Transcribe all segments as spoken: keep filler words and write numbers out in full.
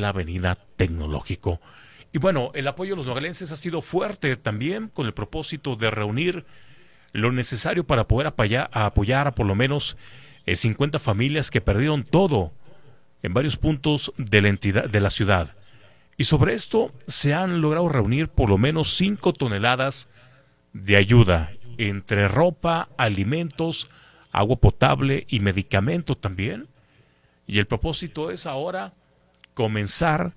la avenida Tecnológico. Y bueno, el apoyo de los nogalenses ha sido fuerte también, con el propósito de reunir lo necesario para poder apoyar, apoyar a por lo menos eh, cincuenta familias que perdieron todo en varios puntos de la entidad, de la ciudad. Y sobre esto se han logrado reunir por lo menos cinco toneladas de ayuda, entre ropa, alimentos, agua potable y medicamento también. Y el propósito es ahora comenzar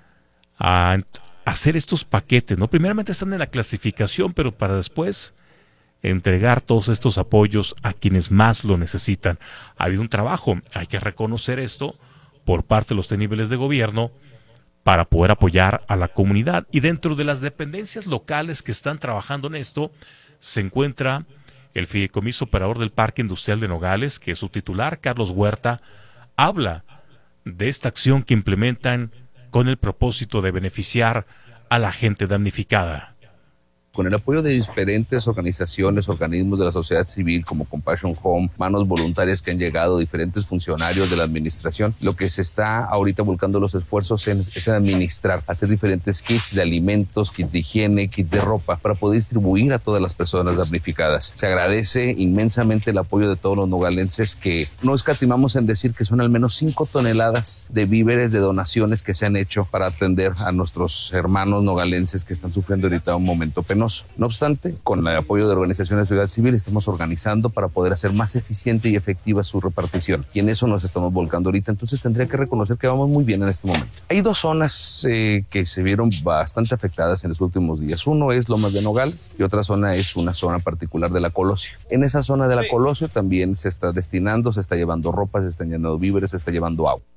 a hacer estos paquetes, ¿no? Primeramente están en la clasificación, pero para después entregar todos estos apoyos a quienes más lo necesitan. Ha habido un trabajo, hay que reconocer esto, por parte de los tres niveles de gobierno para poder apoyar a la comunidad. Y dentro de las dependencias locales que están trabajando en esto, se encuentra el Fideicomiso Operador del Parque Industrial de Nogales, que es su titular, Carlos Huerta, habla de esta acción que implementan con el propósito de beneficiar a la gente damnificada. Con el apoyo de diferentes organizaciones, organismos de la sociedad civil como Compassion Home, manos voluntarias que han llegado, diferentes funcionarios de la administración, lo que se está ahorita volcando los esfuerzos en, es en administrar, hacer diferentes kits de alimentos, kits de higiene, kits de ropa, para poder distribuir a todas las personas damnificadas. Se agradece inmensamente el apoyo de todos los nogalenses, que no escatimamos en decir que son al menos cinco toneladas de víveres, de donaciones que se han hecho para atender a nuestros hermanos nogalenses que están sufriendo ahorita un momento penoso. No obstante, con el apoyo de organizaciones de la sociedad civil estamos organizando para poder hacer más eficiente y efectiva su repartición, y en eso nos estamos volcando ahorita. Entonces tendría que reconocer que vamos muy bien en este momento. Hay dos zonas eh, que se vieron bastante afectadas en los últimos días. Uno es Lomas de Nogales y otra zona es una zona particular de la Colosio. En esa zona de la Colosio también se está destinando, se está llevando ropa, se están llevando víveres, se está llevando agua.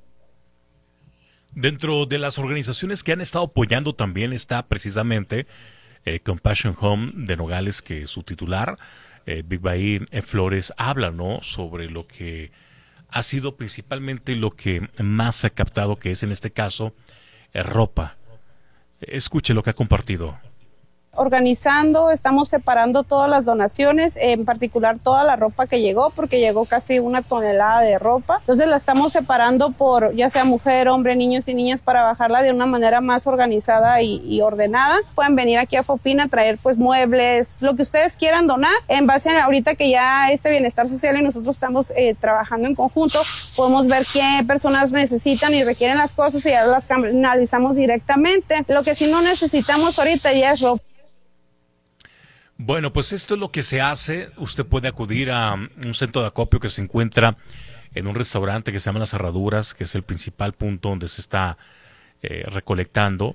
Dentro de las organizaciones que han estado apoyando también está precisamente Eh, Compassion Home de Nogales, que su titular, eh, Big Bay eh, Flores, habla, ¿no?, sobre lo que ha sido principalmente lo que más se ha captado, que es en este caso eh, ropa. Escuche lo que ha compartido. Organizando, estamos separando todas las donaciones, en particular toda la ropa que llegó, porque llegó casi una tonelada de ropa. Entonces la estamos separando por ya sea mujer, hombre, niños y niñas, para bajarla de una manera más organizada y, y ordenada. Pueden venir aquí a Fopin a traer pues muebles, lo que ustedes quieran donar, en base a ahorita que ya este bienestar social y nosotros estamos eh, trabajando en conjunto, podemos ver qué personas necesitan y requieren las cosas y ya las canalizamos directamente. Lo que sí no necesitamos ahorita ya es ropa. Bueno, pues esto es lo que se hace. Usted puede acudir a un centro de acopio que se encuentra en un restaurante que se llama Las Herraduras, que es el principal punto donde se está eh, recolectando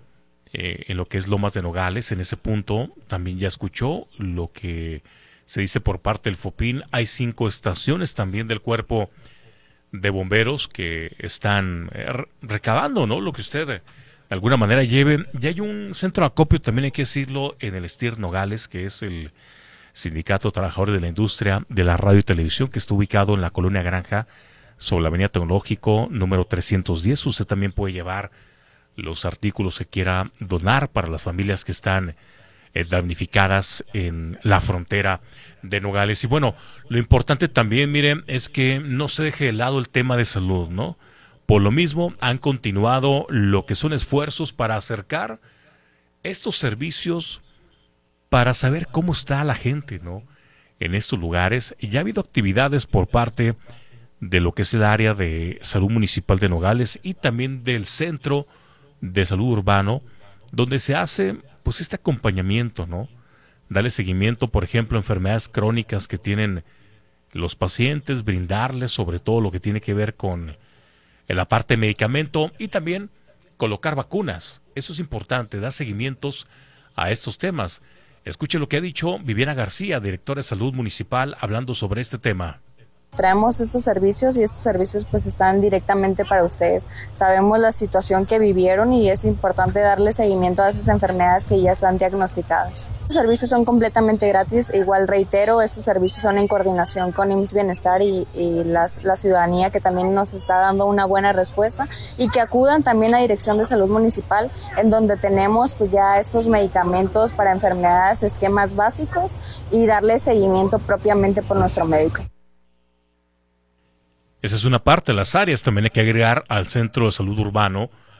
eh, en lo que es Lomas de Nogales. En ese punto también ya escuchó lo que se dice por parte del Fopin. Hay cinco estaciones también del cuerpo de bomberos que están eh, recabando, ¿no?, lo que usted de alguna manera lleve. Y hay un centro de acopio, también hay que decirlo, en el Estir Nogales, que es el Sindicato de Trabajadores de la Industria de la Radio y Televisión, que está ubicado en la Colonia Granja, sobre la Avenida Tecnológico, número trescientos diez. Usted también puede llevar los artículos que quiera donar para las familias que están eh, damnificadas en la frontera de Nogales. Y bueno, lo importante también, miren, es que no se deje de lado el tema de salud, ¿no? Por lo mismo, han continuado lo que son esfuerzos para acercar estos servicios, para saber cómo está la gente, ¿no?, en estos lugares. Y ya ha habido actividades por parte de lo que es el área de salud municipal de Nogales y también del Centro de Salud Urbano, donde se hace pues este acompañamiento, ¿no?, darle seguimiento, por ejemplo, a enfermedades crónicas que tienen los pacientes, brindarles sobre todo lo que tiene que ver con en la parte de medicamento y también colocar vacunas. Eso es importante, dar seguimientos a estos temas. Escuche lo que ha dicho Viviana García, directora de Salud Municipal, hablando sobre este tema. Traemos estos servicios y estos servicios pues están directamente para ustedes. Sabemos la situación que vivieron y es importante darle seguimiento a esas enfermedades que ya están diagnosticadas. Los servicios son completamente gratis. Igual reitero, estos servicios son en coordinación con I M S S Bienestar y, y las, la ciudadanía, que también nos está dando una buena respuesta, y que acudan también a Dirección de Salud Municipal, en donde tenemos pues ya estos medicamentos para enfermedades, esquemas básicos, y darle seguimiento propiamente por nuestro médico. Esa es una parte de las áreas. También hay que agregar al Centro de Salud Urbano,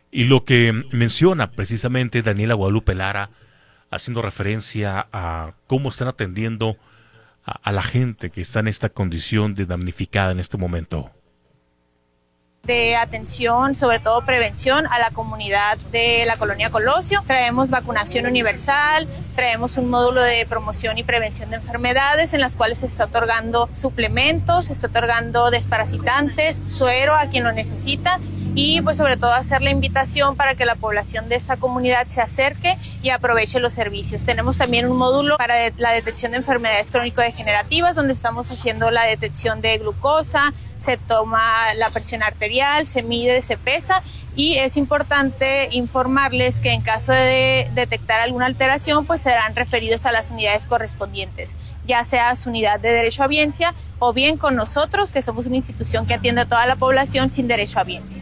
Y lo que menciona precisamente Daniela Guadalupe Lara, haciendo referencia a cómo están atendiendo a, a la gente que está en esta condición de damnificada en este momento. De atención, sobre todo prevención a la comunidad de la colonia Colosio. Traemos vacunación universal, traemos un módulo de promoción y prevención de enfermedades en las cuales se está otorgando suplementos, se está otorgando desparasitantes, suero a quien lo necesita y pues sobre todo hacer la invitación para que la población de esta comunidad se acerque y aproveche los servicios. Tenemos también un módulo para de- la detección de enfermedades crónico-degenerativas donde estamos haciendo la detección de glucosa, se toma la presión arterial, se mide, se pesa y es importante informarles que en caso de detectar alguna alteración pues serán referidos a las unidades correspondientes, ya sea a su unidad de derecho a biencia o bien con nosotros que somos una institución que atiende a toda la población sin derecho a biencia.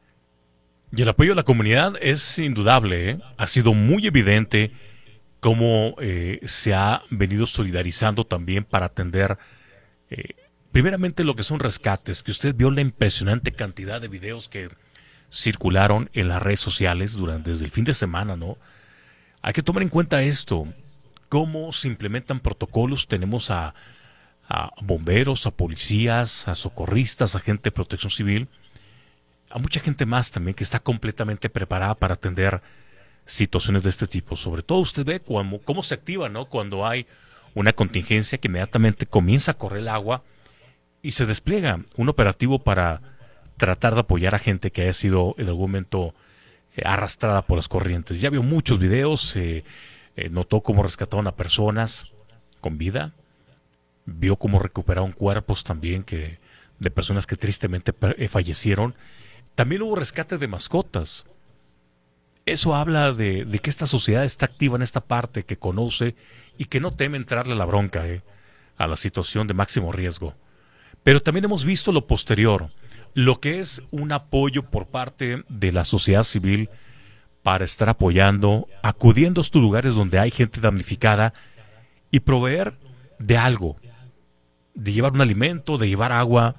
Y el apoyo de la comunidad es indudable, ¿eh? Ha sido muy evidente cómo eh, se ha venido solidarizando también para atender eh, primeramente lo que son rescates, que usted vio la impresionante cantidad de videos que circularon en las redes sociales durante desde el fin de semana, ¿no? Hay que tomar en cuenta esto, cómo se implementan protocolos, tenemos a, a bomberos, a policías, a socorristas, a gente de protección civil, a mucha gente más también que está completamente preparada para atender situaciones de este tipo. Sobre todo usted ve cómo, cómo se activa, ¿no? Cuando hay una contingencia que inmediatamente comienza a correr el agua y se despliega un operativo para tratar de apoyar a gente que haya sido en algún momento eh, arrastrada por las corrientes. Ya vio muchos videos, eh, eh, notó cómo rescataron a personas con vida, vio cómo recuperaron cuerpos también que de personas que tristemente eh, fallecieron. También hubo rescate de mascotas. Eso habla de, de que esta sociedad está activa en esta parte, que conoce y que no teme entrarle a la bronca, eh, a la situación de máximo riesgo. Pero también hemos visto lo posterior, lo que es un apoyo por parte de la sociedad civil para estar apoyando, acudiendo a estos lugares donde hay gente damnificada y proveer de algo, de llevar un alimento, de llevar agua,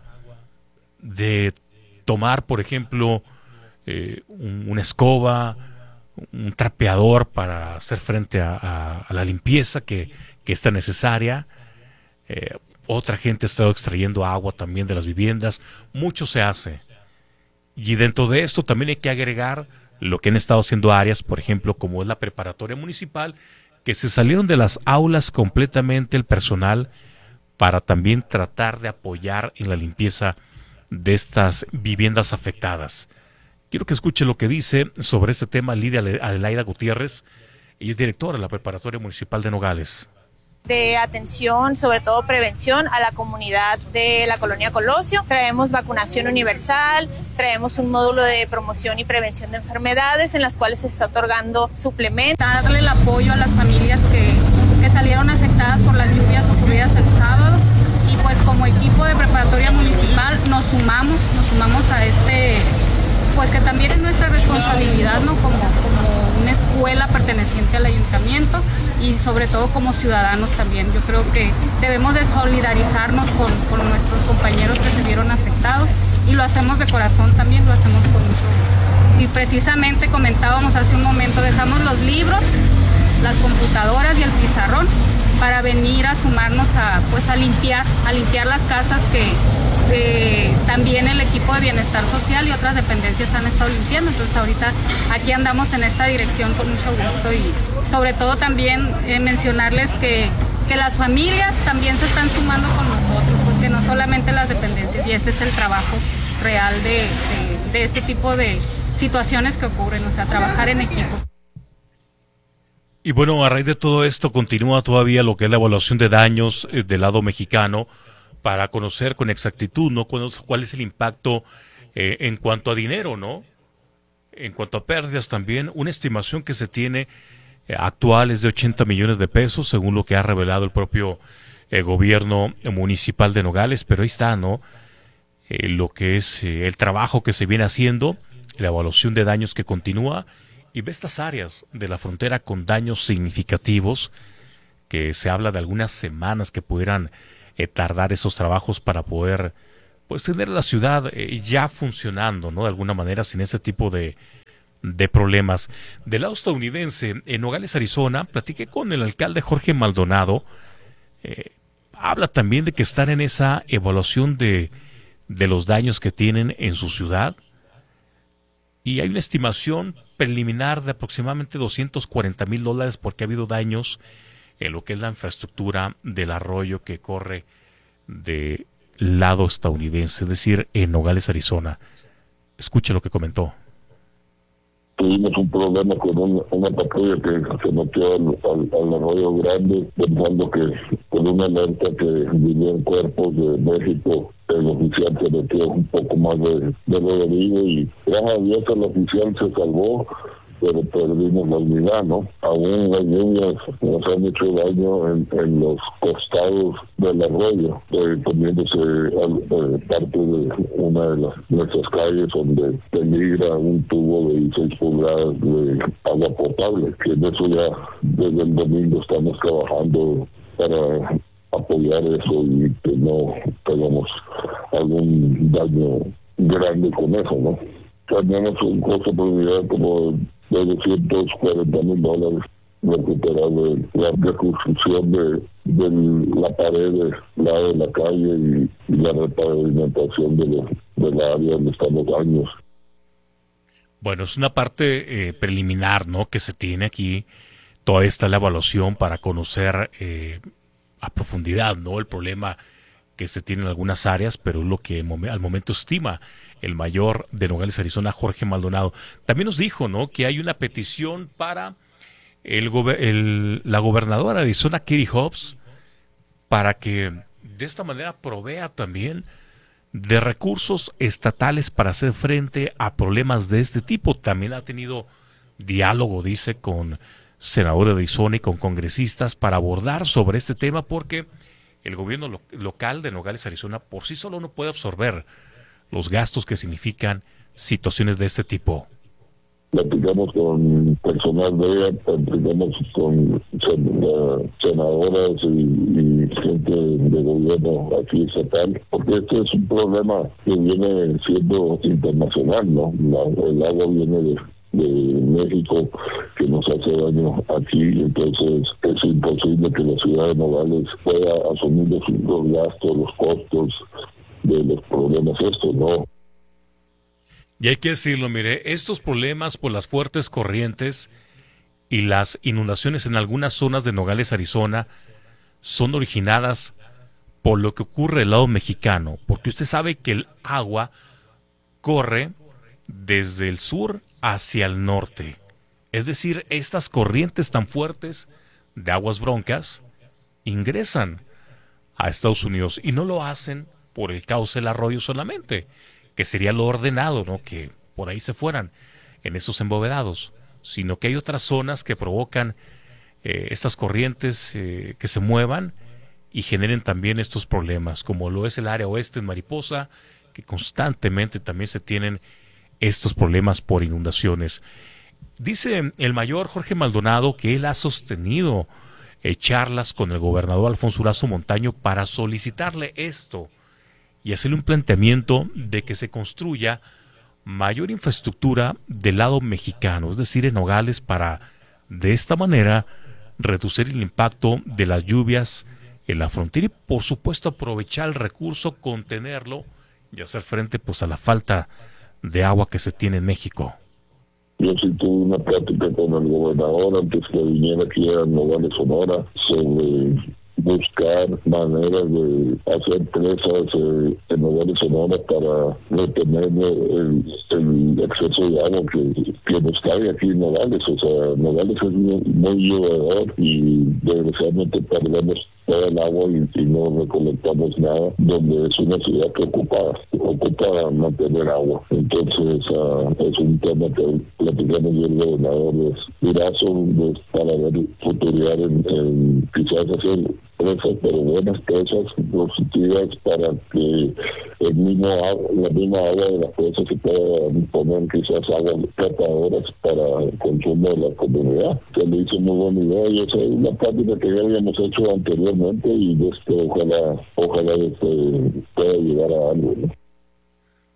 de tomar, por ejemplo, eh, un, una escoba, un trapeador para hacer frente a, a, a la limpieza que, que está necesaria. Eh, otra gente ha estado extrayendo agua también de las viviendas. Mucho se hace. Y dentro de esto también hay que agregar lo que han estado haciendo áreas, por ejemplo, como es la preparatoria municipal, que se salieron de las aulas completamente el personal para también tratar de apoyar en la limpieza de estas viviendas afectadas. Quiero que escuche lo que dice sobre este tema Lidia Adelaida Gutiérrez, ella es directora de la Preparatoria Municipal de Nogales. De atención, sobre todo prevención a la comunidad de la colonia Colosio. Traemos vacunación universal, traemos un módulo de promoción y prevención de enfermedades en las cuales se está otorgando suplementos. Darle el apoyo a las familias que, que salieron afectadas por las lluvias ocurridas el sábado y pues como equipo de preparatoria municipal nos sumamos, nos sumamos a este, pues que también es nuestra responsabilidad, ¿no? Como, como una escuela perteneciente al ayuntamiento y sobre todo como ciudadanos también. Yo creo que debemos de solidarizarnos con, con nuestros compañeros que se vieron afectados y lo hacemos de corazón también, lo hacemos con mucho gusto. Y precisamente comentábamos hace un momento, dejamos los libros, las computadoras y el pizarrón para venir a sumarnos a, pues a limpiar, a limpiar las casas que eh, también el equipo de bienestar social y otras dependencias han estado limpiando. Entonces ahorita aquí andamos en esta dirección con mucho gusto y sobre todo también eh, mencionarles que, que las familias también se están sumando con nosotros, pues que no solamente las dependencias, y este es el trabajo real de, de, de este tipo de situaciones que ocurren, o sea, trabajar en equipo. Y bueno, a raíz de todo esto continúa todavía lo que es la evaluación de daños eh, del lado mexicano para conocer con exactitud, ¿no? Cuál, cuál es el impacto eh, en cuanto a dinero, ¿no? En cuanto a pérdidas también, una estimación que se tiene eh, actual es de ochenta millones de pesos, según lo que ha revelado el propio eh, gobierno municipal de Nogales, pero ahí está, ¿no? Eh, lo que es eh, el trabajo que se viene haciendo, la evaluación de daños que continúa, y ve estas áreas de la frontera con daños significativos, que se habla de algunas semanas que pudieran eh, tardar esos trabajos para poder pues tener la ciudad eh, ya funcionando, ¿no? De alguna manera sin ese tipo de de problemas. Del lado estadounidense, en Nogales, Arizona, platiqué con el alcalde Jorge Maldonado. Eh, habla también de que están en esa evaluación de, de los daños que tienen en su ciudad. Y hay una estimación preliminar de aproximadamente doscientos cuarenta mil dólares porque ha habido daños en lo que es la infraestructura del arroyo que corre del lado estadounidense, es decir, en Nogales, Arizona. Escuche lo que comentó. Tuvimos un problema con una, una patrulla que se metió al, al, al arroyo grande, pensando que con una alerta que vinieron cuerpos de México, el oficial se metió un poco más de, de lo debido y gracias a Dios el oficial se salvó, pero perdimos la unidad, ¿no? Aún las lluvias nos han hecho daño en, en los costados del arroyo, eh, poniéndose al, eh, parte de una de las, nuestras calles donde peligra un tubo de dieciséis pulgadas de agua potable, que en eso ya desde el domingo estamos trabajando para apoyar eso y que no tengamos algún daño grande con eso, ¿no? Tenemos un costo por unidad como de doscientos cuarenta mil dólares recuperar de la reconstrucción de, de la pared de la de la calle y, y la repavimentación de, lo, de la área donde están los daños. Bueno, es una parte eh, preliminar, ¿no?, que se tiene aquí. Toda esta la evaluación para conocer eh, a profundidad, ¿no?, el problema que se tiene en algunas áreas, pero es lo que al momento estima el mayor de Nogales, Arizona, Jorge Maldonado. También nos dijo, ¿no?, que hay una petición para el, el la gobernadora de Arizona, Katie Hobbs, para que de esta manera provea también de recursos estatales para hacer frente a problemas de este tipo. También ha tenido diálogo, dice, con senadores de Arizona y con congresistas para abordar sobre este tema, porque el gobierno lo, local de Nogales, Arizona, por sí solo no puede absorber los gastos que significan situaciones de este tipo. Platicamos con personal de ella, platicamos con senadoras y, y gente de gobierno aquí estatal, porque este es un problema que viene siendo internacional, ¿no? La, el agua viene de, de México, que nos hace daño aquí, entonces es imposible que la ciudad de Nogales pueda asumir los, los gastos, los costos de los problemas estos, ¿no? Y hay que decirlo, mire, estos problemas por las fuertes corrientes y las inundaciones en algunas zonas de Nogales, Arizona, son originadas por lo que ocurre del lado mexicano, porque usted sabe que el agua corre desde el sur hacia el norte. Es decir, estas corrientes tan fuertes de aguas broncas ingresan a Estados Unidos y no lo hacen por el cauce del arroyo solamente, que sería lo ordenado, ¿no?, que por ahí se fueran en esos embovedados, sino que hay otras zonas que provocan eh, estas corrientes eh, que se muevan y generen también estos problemas, como lo es el área oeste en Mariposa, que constantemente también se tienen estos problemas por inundaciones. Dice el mayor Jorge Maldonado que él ha sostenido eh, charlas con el gobernador Alfonso Durazo Montaño para solicitarle esto y hacerle un planteamiento de que se construya mayor infraestructura del lado mexicano, es decir, en Nogales, para de esta manera reducir el impacto de las lluvias en la frontera y, por supuesto, aprovechar el recurso, contenerlo y hacer frente pues a la falta de agua que se tiene en México. Yo sí tuve una plática con el gobernador antes que viniera aquí a Nogales, Sonora, sobre buscar maneras de hacer presas eh, en Nogales, Sonora para retener el, el exceso de agua que, que nos cae aquí en Nogales. O sea, Nogales es muy, muy llovedor y desgraciadamente perdemos todo el agua y, y no recolectamos nada, donde es una ciudad que ocupa, ocupa mantener agua. Entonces uh, es un tema que platicamos y el gobernador de Durazo para ver futuriar en, en quizás hacer presas, pero buenas presas positivas para que el mismo agua, la misma agua de las presas se pueda poner quizás aguas tratadoras para el consumo de la comunidad. Se le hizo muy buena idea y esa es una práctica que ya habíamos hecho anteriormente y este, ojalá, ojalá este, pueda llegar a algo, ¿no?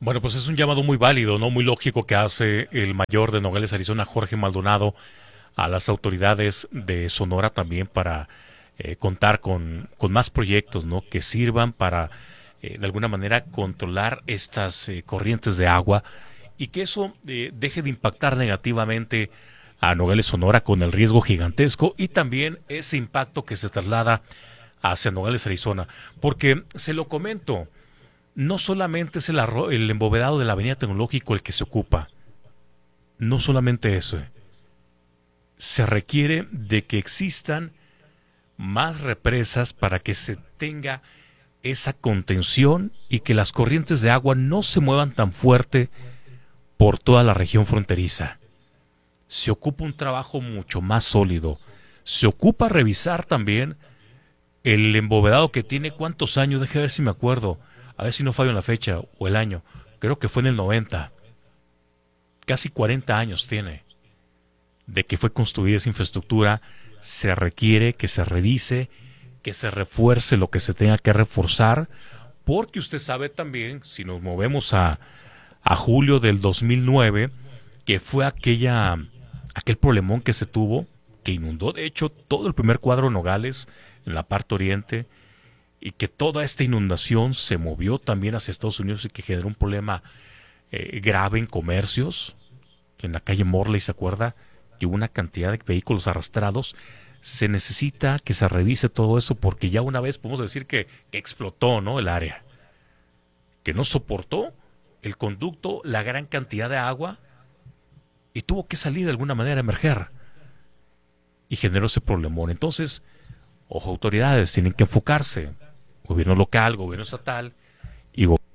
Bueno, pues es un llamado muy válido, ¿no? Muy lógico que hace el mayor de Nogales, Arizona, Jorge Maldonado, a las autoridades de Sonora también para eh, contar con, con más proyectos, ¿no? Que sirvan para, eh, de alguna manera, controlar estas eh, corrientes de agua y que eso eh, deje de impactar negativamente a Nogales, Sonora, con el riesgo gigantesco y también ese impacto que se traslada hacia Nogales, Arizona. Porque, se lo comento, no solamente es el, arro- el embovedado de la Avenida Tecnológico el que se ocupa, no solamente eso, se requiere de que existan más represas para que se tenga esa contención y que las corrientes de agua no se muevan tan fuerte por toda la región fronteriza. Se ocupa un trabajo mucho más sólido. Se ocupa revisar también el embovedado que tiene cuántos años, deje ver si me acuerdo, a ver si no fallo en la fecha o el año, creo que fue en el noventa, casi cuarenta años tiene de que fue construida esa infraestructura. Se requiere que se revise, que se refuerce lo que se tenga que reforzar, porque usted sabe también, si nos movemos a, a julio del dos mil nueve, que fue aquella aquel problemón que se tuvo, que inundó de hecho todo el primer cuadro de Nogales en la parte oriente, y que toda esta inundación se movió también hacia Estados Unidos y que generó un problema eh, grave en comercios, en la calle Morley, ¿se acuerda? Y hubo una cantidad de vehículos arrastrados. Se necesita que se revise todo eso porque ya una vez podemos decir que, que explotó, ¿no? El área, que no soportó el conducto la gran cantidad de agua y tuvo que salir de alguna manera a emerger y generó ese problemón. Entonces, ojo, autoridades tienen que enfocarse, gobierno local, gobierno estatal y go-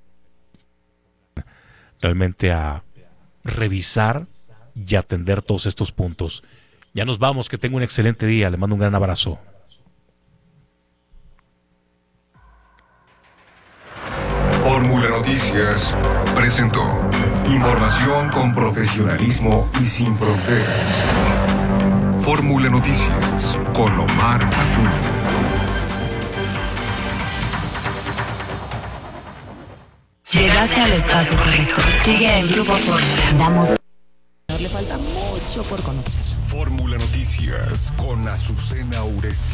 realmente a revisar y atender todos estos puntos. Ya nos vamos, que tenga un excelente día, le mando un gran abrazo. Fórmula Noticias presentó información con profesionalismo y sin fronteras. Fórmula Noticias con Omar Acuña. Llegaste al espacio correcto. Sigue el Grupo Fórmula. Damos. Le falta mucho por conocer. Fórmula Noticias con Azucena Uresti.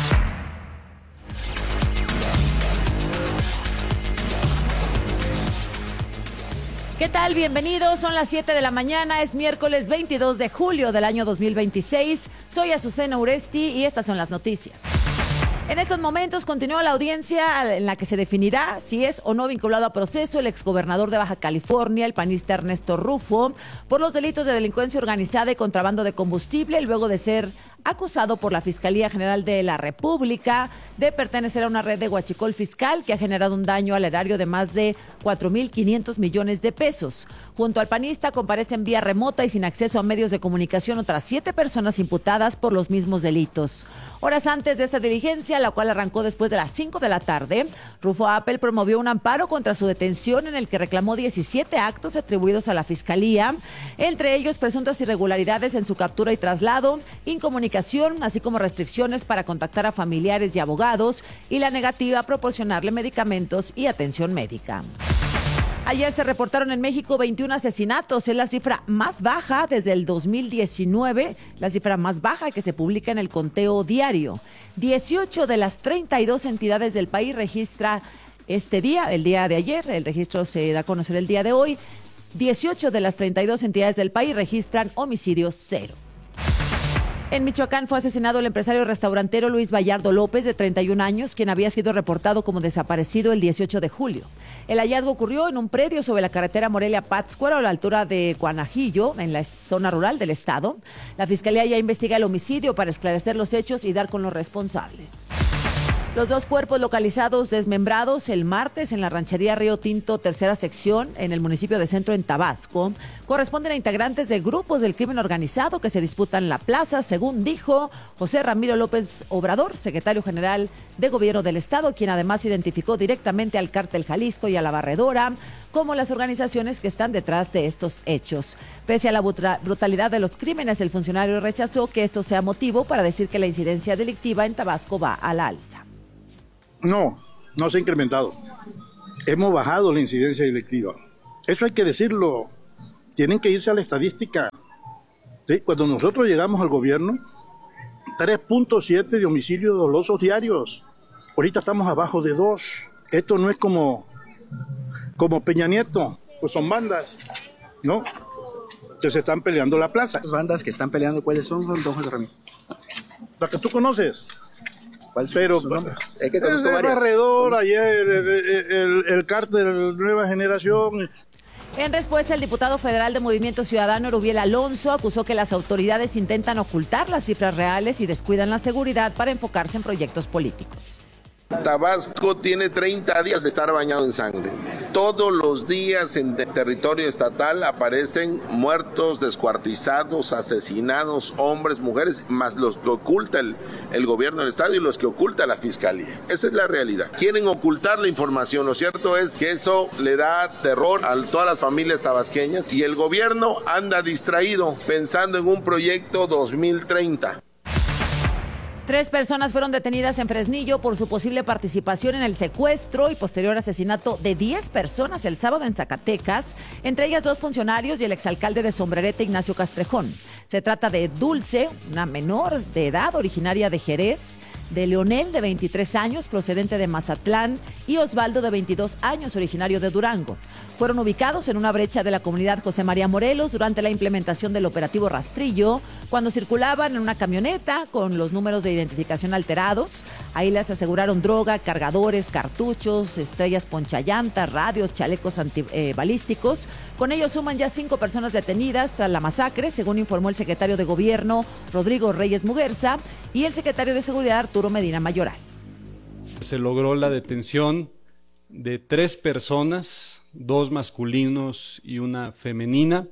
¿Qué tal? Bienvenidos, son las siete de la mañana, es miércoles veintidós de julio del año dos mil veintiséis. Soy Azucena Uresti y estas son las noticias. En estos momentos continúa la audiencia en la que se definirá si es o no vinculado a proceso el exgobernador de Baja California, el panista Ernesto Rufo, por los delitos de delincuencia organizada y contrabando de combustible, luego de ser acusado por la Fiscalía General de la República de pertenecer a una red de huachicol fiscal que ha generado un daño al erario de más de cuatro mil quinientos millones de pesos. Junto al panista comparecen vía remota y sin acceso a medios de comunicación otras siete personas imputadas por los mismos delitos. Horas antes de esta diligencia, la cual arrancó después de las cinco de la tarde, Rufo Appel promovió un amparo contra su detención en el que reclamó diecisiete actos atribuidos a la Fiscalía, entre ellos presuntas irregularidades en su captura y traslado, incomunicación, así como restricciones para contactar a familiares y abogados y la negativa a proporcionarle medicamentos y atención médica. Ayer se reportaron en México veintiún asesinatos, es la cifra más baja desde el dos mil diecinueve, la cifra más baja que se publica en el conteo diario. dieciocho de las treinta y dos entidades del país registra este día, el día de ayer, el registro se da a conocer el día de hoy, dieciocho de las treinta y dos entidades del país registran homicidios cero. En Michoacán fue asesinado el empresario restaurantero Luis Vallardo López, de treinta y un años, quien había sido reportado como desaparecido el dieciocho de julio. El hallazgo ocurrió en un predio sobre la carretera Morelia-Pátzcuaro, a la altura de Cuanajillo, en la zona rural del estado. La Fiscalía ya investiga el homicidio para esclarecer los hechos y dar con los responsables. Los dos cuerpos localizados desmembrados el martes en la ranchería Río Tinto, tercera sección, en el municipio de Centro, en Tabasco, corresponden a integrantes de grupos del crimen organizado que se disputan la plaza, según dijo José Ramiro López Obrador, secretario general de Gobierno del Estado, quien además identificó directamente al Cártel Jalisco y a la Barredora como las organizaciones que están detrás de estos hechos. Pese a la brutalidad de los crímenes, el funcionario rechazó que esto sea motivo para decir que la incidencia delictiva en Tabasco va a la alza. No, no se ha incrementado. Hemos bajado la incidencia delictiva. Eso hay que decirlo. Tienen que irse a la estadística. ¿Sí? Cuando nosotros llegamos al gobierno, tres punto siete de homicidios dolosos diarios. Ahorita estamos abajo de dos. Esto no es como, como Peña Nieto, pues son bandas, ¿no? Que se están peleando la plaza. Las bandas que están peleando, ¿cuáles son, don José Ramírez? Las que tú conoces. ¿Cuál Pero es que es el Barredor, ayer, el, el, el, el cártel Nueva Generación. En respuesta, el diputado federal de Movimiento Ciudadano, Erubiel Alonso, acusó que las autoridades intentan ocultar las cifras reales y descuidan la seguridad para enfocarse en proyectos políticos. Tabasco tiene treinta días de estar bañado en sangre. Todos los días en territorio estatal aparecen muertos, descuartizados, asesinados, hombres, mujeres, más los que oculta el, el gobierno del estado y los que oculta la fiscalía. Esa es la realidad. Quieren ocultar la información. Lo cierto es que eso le da terror a todas las familias tabasqueñas y el gobierno anda distraído pensando en un proyecto dos mil treinta. Tres personas fueron detenidas en Fresnillo por su posible participación en el secuestro y posterior asesinato de diez personas el sábado en Zacatecas, entre ellas dos funcionarios y el exalcalde de Sombrerete, Ignacio Castrejón. Se trata de Dulce, una menor de edad originaria de Jerez, de Leonel, de veintitrés años, procedente de Mazatlán, y Osvaldo, de veintidós años, originario de Durango. Fueron ubicados en una brecha de la comunidad José María Morelos durante la implementación del operativo Rastrillo, cuando circulaban en una camioneta con los números de identificación alterados. Ahí les aseguraron droga, cargadores, cartuchos, estrellas ponchallantas, radios, chalecos antibalísticos. Con ellos suman ya cinco personas detenidas tras la masacre, según informó el secretario de Gobierno, Rodrigo Reyes Muguerza, y el secretario de Seguridad, Arturo Medina Mayoral. Se logró la detención de tres personas, dos masculinos y una femenina,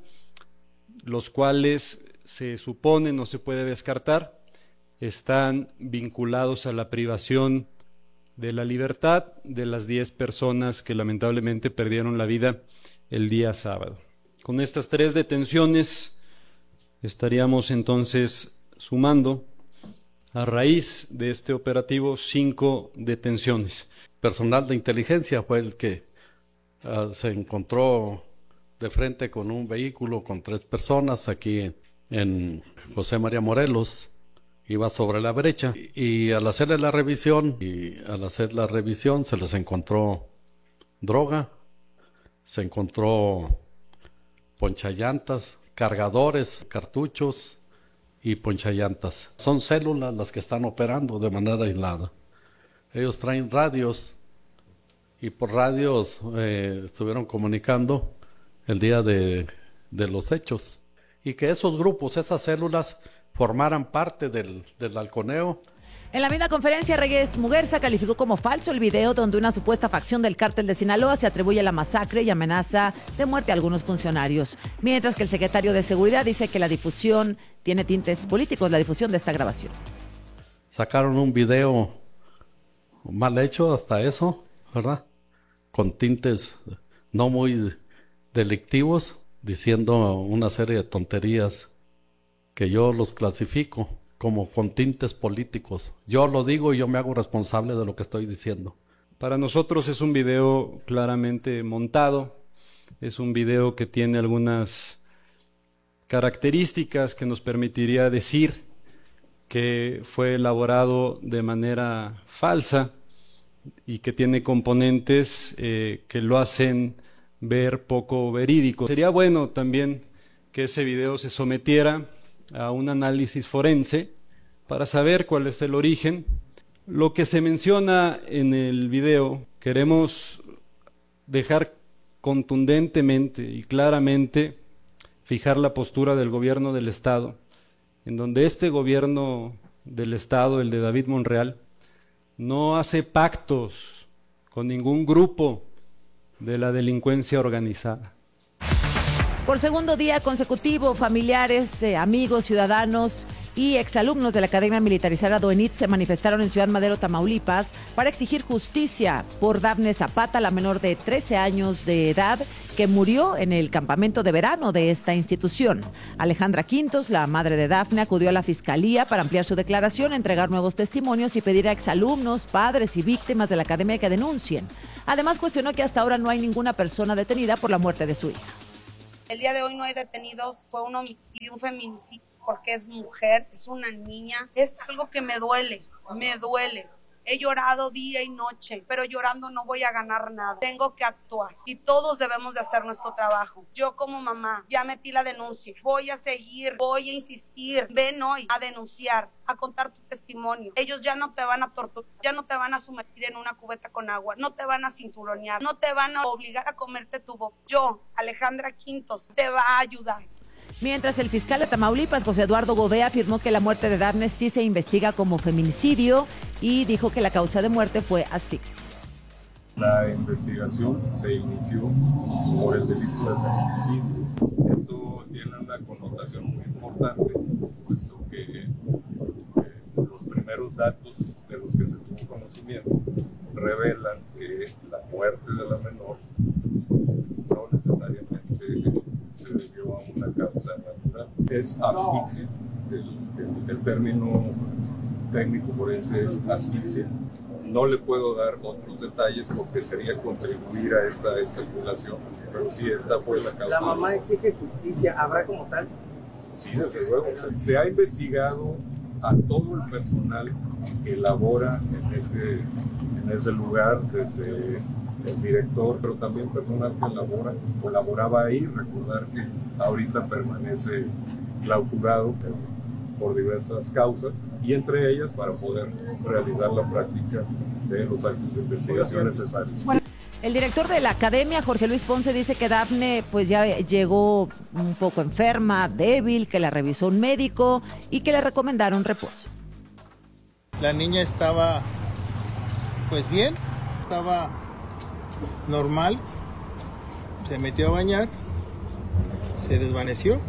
los cuales se supone, no se puede descartar, están vinculados a la privación de la libertad de las diez personas que lamentablemente perdieron la vida el día sábado. Con estas tres detenciones estaríamos entonces sumando, a raíz de este operativo, cinco detenciones. Personal de inteligencia fue el que uh, se encontró de frente con un vehículo con tres personas aquí en José María Morelos. Iba sobre la brecha y, y al hacerle la revisión, y al hacer la revisión se les encontró droga, se encontró ponchallantas, cargadores, cartuchos y ponchallantas. Son células las que están operando de manera aislada. Ellos traen radios y por radios eh, estuvieron comunicando el día de, de los hechos. Y que esos grupos, esas células, formaran parte del, del halconeo. En la misma conferencia, Reyes Muguerza calificó como falso el video donde una supuesta facción del cártel de Sinaloa se atribuye a la masacre y amenaza de muerte a algunos funcionarios, mientras que el secretario de Seguridad dice que la difusión tiene tintes políticos, la difusión de esta grabación. Sacaron un video mal hecho hasta eso, ¿verdad? Con tintes no muy delictivos, diciendo una serie de tonterías que yo los clasifico como con tintes políticos. Yo lo digo y yo me hago responsable de lo que estoy diciendo. Para nosotros es un video claramente montado, es un video que tiene algunas características que nos permitiría decir que fue elaborado de manera falsa y que tiene componentes eh, que lo hacen ver poco verídico. Sería bueno también que ese video se sometiera a un análisis forense para saber cuál es el origen. Lo que se menciona en el video, queremos dejar contundentemente y claramente fijar la postura del gobierno del Estado, en donde este gobierno del Estado, el de David Monreal, no hace pactos con ningún grupo de la delincuencia organizada. Por segundo día consecutivo, familiares, eh, amigos, ciudadanos y exalumnos de la Academia Militarizada Doenit se manifestaron en Ciudad Madero, Tamaulipas, para exigir justicia por Dafne Zapata, la menor de trece años de edad, que murió en el campamento de verano de esta institución. Alejandra Quintos, la madre de Dafne, acudió a la Fiscalía para ampliar su declaración, entregar nuevos testimonios y pedir a exalumnos, padres y víctimas de la Academia que denuncien. Además, cuestionó que hasta ahora no hay ninguna persona detenida por la muerte de su hija. El día de hoy no hay detenidos, fue un homicidio, un feminicidio, porque es mujer, es una niña. Es algo que me duele, me duele. He llorado día y noche, pero llorando no voy a ganar nada. Tengo que actuar y todos debemos de hacer nuestro trabajo. Yo como mamá ya metí la denuncia. Voy a seguir, voy a insistir. Ven hoy a denunciar, a contar tu testimonio. Ellos ya no te van a torturar, ya no te van a sumergir en una cubeta con agua, no te van a cinturonear, no te van a obligar a comerte tu boca. Yo, Alejandra Quintos, te va a ayudar. Mientras el fiscal de Tamaulipas, José Eduardo Gobea, afirmó que la muerte de Dafne sí se investiga como feminicidio y dijo que la causa de muerte fue asfixia. La investigación se inició por el delito de feminicidio. Esto tiene una connotación muy importante, puesto que eh, los primeros datos de los que se tuvo conocimiento revelan que la muerte de la menor pues, no necesariamente se debió a una causa natural. Es asfixia, el, el, el término técnico forense es asfixia. No le puedo dar otros detalles porque sería contribuir a esta especulación, pero sí, esta fue la causa. ¿La mamá exige justicia? ¿Habrá como tal? Sí, desde luego. Se, se ha investigado a todo el personal que labora en ese, en ese lugar, desde el director, pero también personal que labora, colaboraba ahí. Recordar que ahorita permanece clausurado por diversas causas y entre ellas para poder realizar la práctica de los actos de investigación necesarios. El director de la academia, Jorge Luis Ponce, dice que Dafne pues ya llegó un poco enferma, débil, que la revisó un médico y que le recomendaron reposo. La niña estaba pues bien, estaba normal, se metió a bañar, se desvaneció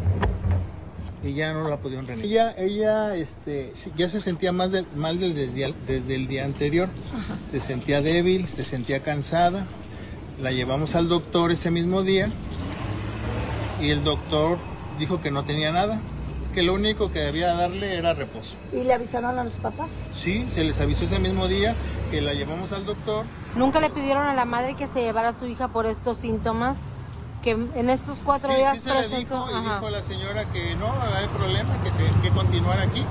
y ya no la pudieron reanimar. Ella, ella este, ya se sentía más de, mal desde, desde el día anterior. Ajá. Se sentía débil, se sentía cansada. La llevamos al doctor ese mismo día y el doctor dijo que no tenía nada, que lo único que debía darle era reposo. ¿Y le avisaron a los papás? Sí, se les avisó ese mismo día que la llevamos al doctor. ¿Nunca le pidieron a la madre que se llevara a su hija por estos síntomas? Que en estos cuatro sí, días sí se le dijo y dijo a la señora que no, no hay problema, que, se, que continuara aquí.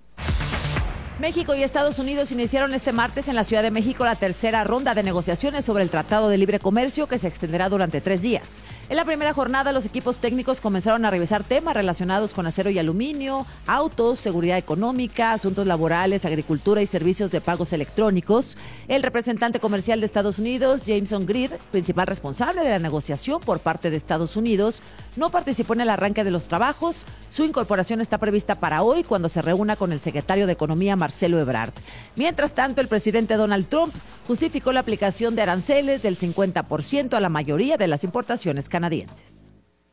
México y Estados Unidos iniciaron este martes en la Ciudad de México la tercera ronda de negociaciones sobre el Tratado de Libre Comercio que se extenderá durante tres días. En la primera jornada, los equipos técnicos comenzaron a revisar temas relacionados con acero y aluminio, autos, seguridad económica, asuntos laborales, agricultura y servicios de pagos electrónicos. El representante comercial de Estados Unidos, Jameson Greer, principal responsable de la negociación por parte de Estados Unidos, no participó en el arranque de los trabajos. Su incorporación está prevista para hoy, cuando se reúna con el secretario de Economía, Marcelo Ebrard. Mientras tanto, el presidente Donald Trump justificó la aplicación de aranceles del cincuenta por ciento a la mayoría de las importaciones canadienses.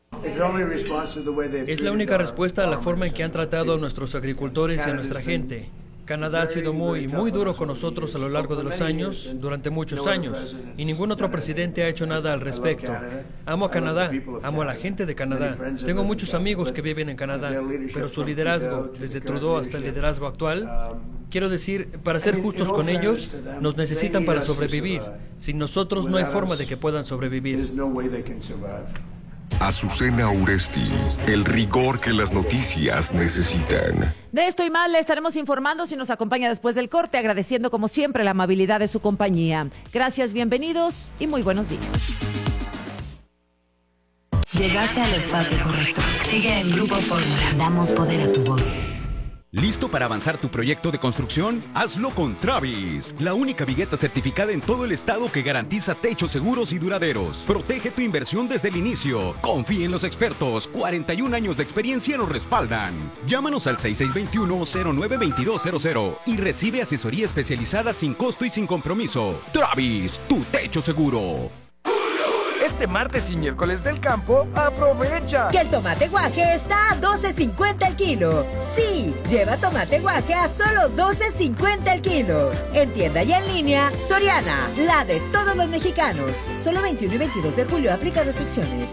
Es la única respuesta a la forma en que han tratado a nuestros agricultores y a nuestra gente. Canadá ha sido muy, muy duro con nosotros a lo largo de los años, durante muchos años, y ningún otro presidente ha hecho nada al respecto. Amo a Canadá, amo a la gente de Canadá. Tengo muchos amigos que viven en Canadá, pero su liderazgo, desde Trudeau hasta el liderazgo actual, quiero decir, para ser justos con ellos, nos necesitan para sobrevivir. Sin nosotros no hay forma de que puedan sobrevivir. Azucena Uresti, el rigor que las noticias necesitan. De esto y más le estaremos informando si nos acompaña después del corte, agradeciendo como siempre la amabilidad de su compañía. Gracias, bienvenidos y muy buenos días. Llegaste al espacio correcto. Sigue en Grupo Fórmula. Damos poder a tu voz. ¿Listo para avanzar tu proyecto de construcción? Hazlo con Travis, la única vigueta certificada en todo el estado que garantiza techos seguros y duraderos. Protege tu inversión desde el inicio. Confía en los expertos. cuarenta y un años de experiencia nos respaldan. Llámanos al seis seis dos uno, cero nueve dos dos cero cero y recibe asesoría especializada sin costo y sin compromiso. Travis, tu techo seguro. Este martes y miércoles del campo, aprovecha que el tomate guaje está a doce cincuenta el kilo. Sí, lleva tomate guaje a solo doce cincuenta el kilo. En tienda y en línea, Soriana, la de todos los mexicanos. Solo veintiuno y veintidós de julio, aplica restricciones.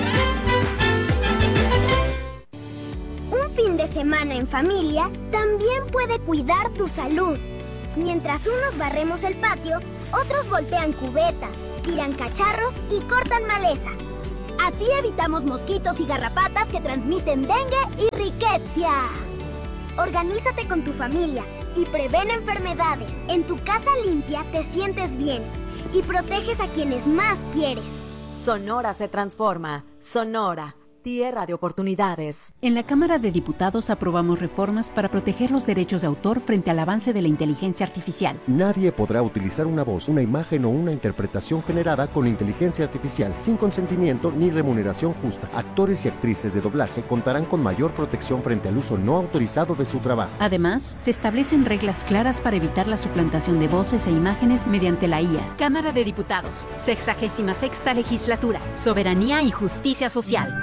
Un fin de semana en familia también puede cuidar tu salud. Mientras unos barremos el patio, Otros voltean cubetas, tiran cacharros y cortan maleza. Así evitamos mosquitos y garrapatas que transmiten dengue y riqueza. Organízate con tu familia y prevén enfermedades. En tu casa limpia te sientes bien y proteges a quienes más quieres. Sonora se transforma. Sonora, tierra de oportunidades. En la Cámara de Diputados aprobamos reformas para proteger los derechos de autor frente al avance de la inteligencia artificial. Nadie podrá utilizar una voz, una imagen o una interpretación generada con inteligencia artificial sin consentimiento ni remuneración justa. Actores y actrices de doblaje contarán con mayor protección frente al uso no autorizado de su trabajo. Además, se establecen reglas claras para evitar la suplantación de voces e imágenes mediante la I A. Cámara de Diputados, sexagésima sexta legislatura, soberanía y justicia social.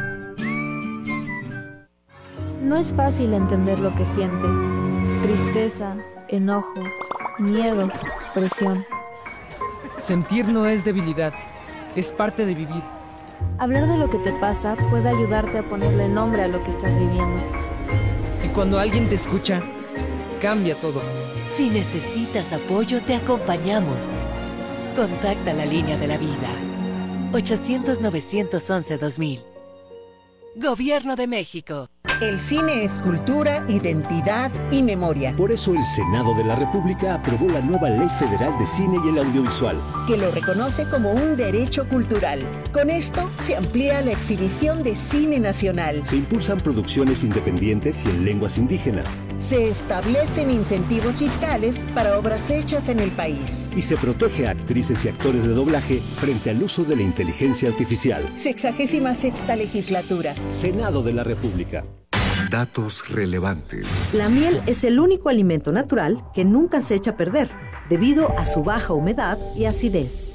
No es fácil entender lo que sientes. Tristeza, enojo, miedo, presión. Sentir no es debilidad, es parte de vivir. Hablar de lo que te pasa puede ayudarte a ponerle nombre a lo que estás viviendo. Y cuando alguien te escucha, cambia todo. Si necesitas apoyo, te acompañamos. Contacta la línea de la vida. ochocientos, novecientos once, dos mil. Gobierno de México. El cine es cultura, identidad y memoria. Por eso el Senado de la República aprobó la nueva Ley Federal de Cine y el Audiovisual, que lo reconoce como un derecho cultural. Con esto se amplía la exhibición de cine nacional. Se impulsan producciones independientes y en lenguas indígenas. Se establecen incentivos fiscales para obras hechas en el país. Y se protege a actrices y actores de doblaje frente al uso de la inteligencia artificial. Sexagésima sexta legislatura. Senado de la República. Datos relevantes. La miel es el único alimento natural que nunca se echa a perder, debido a su baja humedad y acidez.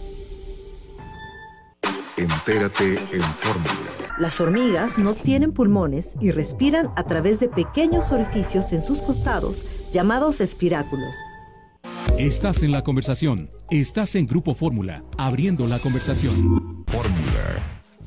Entérate en Fórmula. Las hormigas no tienen pulmones y respiran a través de pequeños orificios en sus costados, llamados espiráculos. Estás en la conversación. Estás en Grupo Fórmula, abriendo la conversación. Fórmula.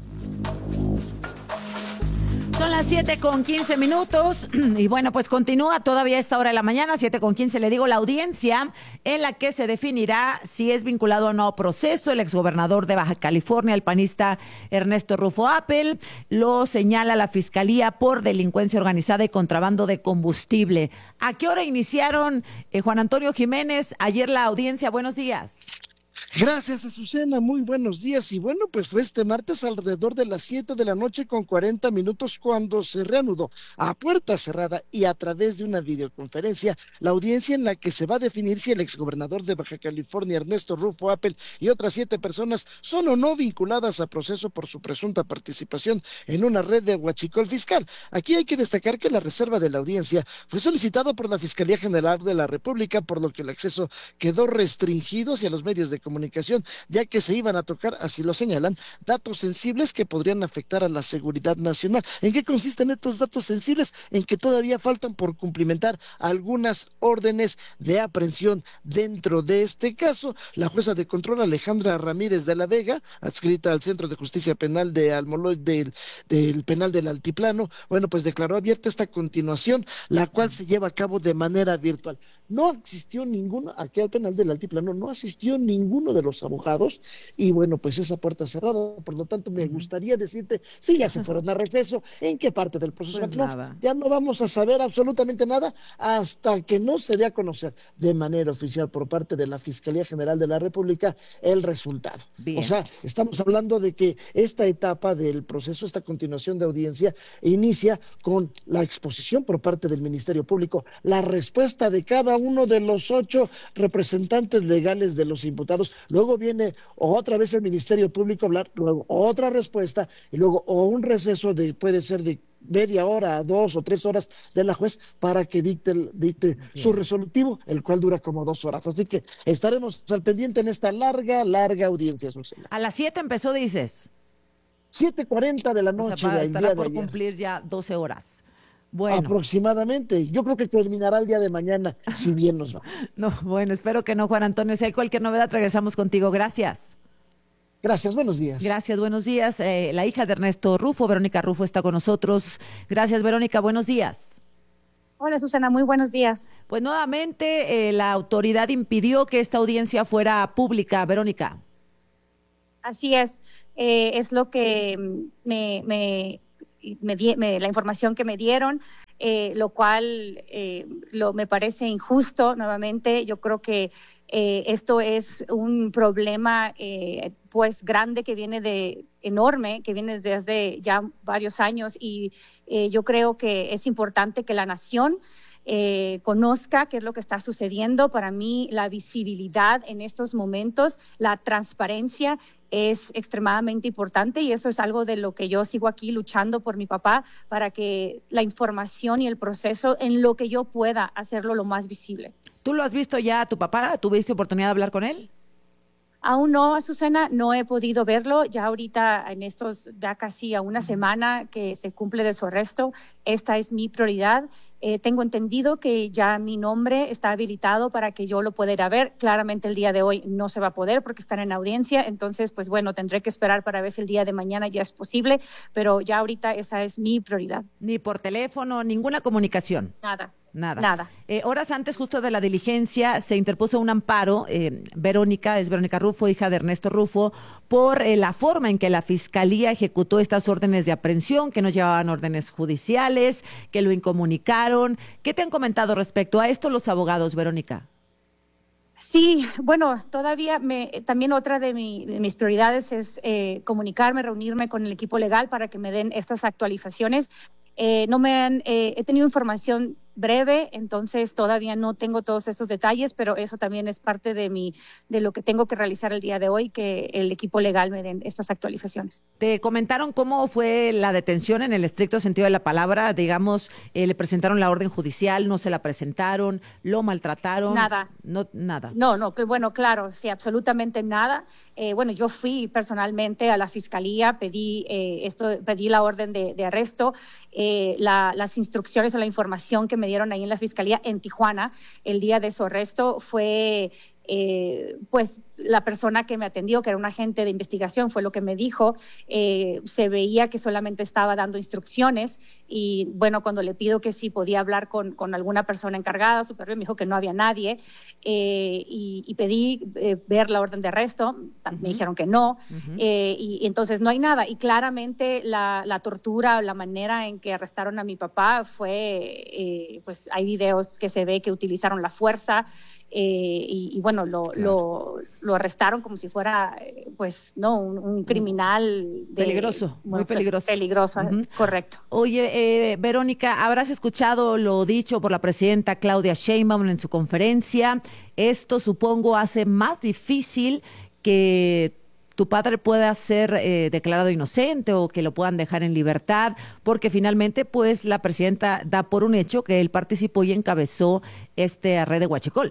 Son las siete con quince minutos y bueno, pues continúa todavía a esta hora de la mañana, siete con quince, le digo, la audiencia en la que se definirá si es vinculado o no a proceso el exgobernador de Baja California, el panista Ernesto Rufo Appel. Lo señala la Fiscalía por delincuencia organizada y contrabando de combustible. ¿A qué hora iniciaron, eh, Juan Antonio Jiménez, ayer la audiencia? Buenos días. Gracias, Azucena, muy buenos días. Y bueno, pues fue este martes alrededor de las siete de la noche con cuarenta minutos cuando se reanudó a puerta cerrada y a través de una videoconferencia la audiencia en la que se va a definir si el exgobernador de Baja California, Ernesto Rufo Appel, y otras siete personas son o no vinculadas a proceso por su presunta participación en una red de huachicol fiscal. Aquí hay que destacar que la reserva de la audiencia fue solicitada por la Fiscalía General de la República, por lo que el acceso quedó restringido hacia los medios de comunicación, ya que se iban a tocar, así lo señalan, datos sensibles que podrían afectar a la seguridad nacional. ¿En qué consisten estos datos sensibles? En que todavía faltan por cumplimentar algunas órdenes de aprehensión. Dentro de este caso, la jueza de control Alejandra Ramírez de la Vega, adscrita al Centro de Justicia Penal de Almoloy, del, del Penal del Altiplano, bueno, pues declaró abierta esta continuación, la cual se lleva a cabo de manera virtual. No asistió ninguno, aquí al Penal del Altiplano, no asistió ninguno de los abogados, y bueno, pues esa puerta cerrada. Por lo tanto, me gustaría decirte, si ya se fueron a receso, ¿en qué parte del proceso? Pues no, nada. Ya no vamos a saber absolutamente nada hasta que no se dé a conocer de manera oficial por parte de la Fiscalía General de la República el resultado. Bien. O sea, estamos hablando de que esta etapa del proceso, esta continuación de audiencia, inicia con la exposición por parte del Ministerio Público, la respuesta de cada uno de los ocho representantes legales de los imputados. Luego viene otra vez el Ministerio Público a hablar, luego otra respuesta, y luego o un receso de, puede ser de media hora, dos o tres horas de la juez para que dicte, dicte su resolutivo, el cual dura como dos horas. Así que estaremos al pendiente en esta larga, larga audiencia, Susana. A las siete empezó, dices. siete cuarenta de la noche. O sea, del estará día por de ayer. cumplir ya doce horas. Bueno. Aproximadamente. Yo creo que terminará el día de mañana, si bien nos va. No, bueno, espero que no, Juan Antonio. Si hay cualquier novedad, regresamos contigo. Gracias. Gracias, buenos días. Gracias, buenos días. Eh, la hija de Ernesto Rufo, Verónica Rufo, está con nosotros. Gracias, Verónica, buenos días. Hola, Susana, muy buenos días. Pues nuevamente eh, la autoridad impidió que esta audiencia fuera pública, Verónica. Así es, eh, es lo que me, me, me, di, me la información que me dieron, eh, lo cual eh, lo, me parece injusto nuevamente. Yo creo que eh, esto es un problema eh, pues grande que viene de enorme, que viene desde ya varios años y eh, yo creo que es importante que la nación Eh, conozca qué es lo que está sucediendo. Para mí, la visibilidad en estos momentos, la transparencia es extremadamente importante y eso es algo de lo que yo sigo aquí luchando por mi papá para que la información y el proceso en lo que yo pueda hacerlo lo más visible. ¿Tú lo has visto ya a tu papá? ¿Tuviste oportunidad de hablar con él? Aún no, Azucena, no he podido verlo. Ya ahorita, en estos, ya casi a una semana que se cumple de su arresto, esta es mi prioridad. Eh, tengo entendido que ya mi nombre está habilitado para que yo lo pueda ir a ver. Claramente el día de hoy no se va a poder porque están en audiencia, entonces, pues bueno, tendré que esperar para ver si el día de mañana ya es posible, pero ya ahorita esa es mi prioridad. Ni por teléfono, ninguna comunicación. Nada. Nada. Nada. Eh, horas antes, justo de la diligencia, se interpuso un amparo. Eh, Verónica, es Verónica Rufo, hija de Ernesto Rufo, por eh, la forma en que la Fiscalía ejecutó estas órdenes de aprehensión, que no llevaban órdenes judiciales, que lo incomunicaron. ¿Qué te han comentado respecto a esto los abogados, Verónica? Sí, bueno, todavía me, también otra de, mi, de mis prioridades es eh, comunicarme, reunirme con el equipo legal para que me den estas actualizaciones. Eh, no me han, eh, he tenido información breve, entonces todavía no tengo todos estos detalles, pero eso también es parte de mi, de lo que tengo que realizar el día de hoy, que el equipo legal me den estas actualizaciones. ¿Te comentaron cómo fue la detención en el estricto sentido de la palabra? Digamos, eh, le presentaron la orden judicial, no se la presentaron, lo maltrataron. Nada. No, nada. No, no, que bueno, claro, sí, absolutamente nada. Eh, bueno, yo fui personalmente a la fiscalía, pedí eh, esto, pedí la orden de, de arresto, eh, la, las instrucciones o la información que me dieron ahí en la fiscalía en Tijuana el día de su arresto fue eh, pues la persona que me atendió, que era un agente de investigación, fue lo que me dijo. Eh, se veía que solamente estaba dando instrucciones y bueno, cuando le pido que sí podía hablar con, con alguna persona encargada, superior, me dijo que no había nadie eh, y, y pedí eh, ver la orden de arresto, uh-huh. me dijeron que no uh-huh. eh, y, y entonces no hay nada y claramente la, la tortura, la manera en que arrestaron a mi papá fue, eh, pues hay videos que se ve que utilizaron la fuerza. Eh, y, y bueno, lo, claro. lo, lo arrestaron como si fuera, pues, no, un, un criminal. De, peligroso, muy bueno, peligroso. Peligroso, uh-huh. Correcto. Oye, eh, Verónica, habrás escuchado lo dicho por la presidenta Claudia Sheinbaum en su conferencia. Esto, supongo, hace más difícil que tu padre pueda ser eh, declarado inocente o que lo puedan dejar en libertad, porque finalmente, pues, la presidenta da por un hecho que él participó y encabezó este red de huachicol.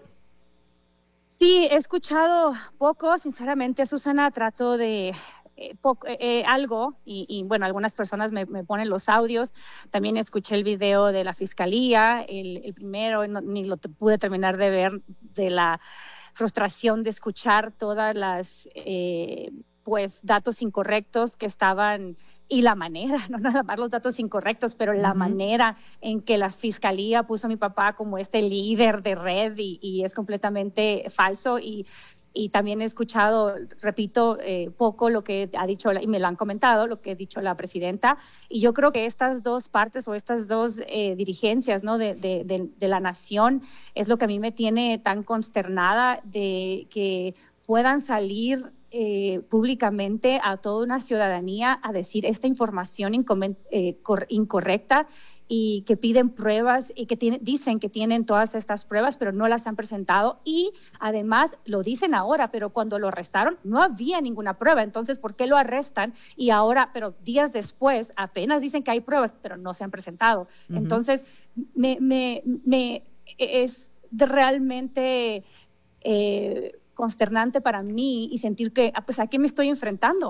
Sí, he escuchado poco, sinceramente, Susana, trato de eh, poco, eh, algo, y, y bueno, algunas personas me, me ponen los audios, también escuché el video de la fiscalía, el, el primero, no, ni lo pude terminar de ver, de la frustración de escuchar todas las, eh, pues, datos incorrectos que estaban, y la manera, no nada más los datos incorrectos, pero la uh-huh. manera en que la fiscalía puso a mi papá como este líder de red y, y es completamente falso y, y también he escuchado, repito, eh, poco lo que ha dicho, y me lo han comentado, lo que ha dicho la presidenta, y yo creo que estas dos partes o estas dos eh, dirigencias, ¿no? de, de, de, de la nación es lo que a mí me tiene tan consternada de que puedan salir Eh, públicamente a toda una ciudadanía a decir esta información incomen- eh, cor- incorrecta y que piden pruebas y que tiene, dicen que tienen todas estas pruebas pero no las han presentado y además lo dicen ahora, pero cuando lo arrestaron no había ninguna prueba, entonces ¿por qué lo arrestan? Y ahora, pero días después apenas dicen que hay pruebas pero no se han presentado. Uh-huh. Entonces me, me, me es realmente eh, consternante para mí y sentir que, pues, ¿a qué me estoy enfrentando?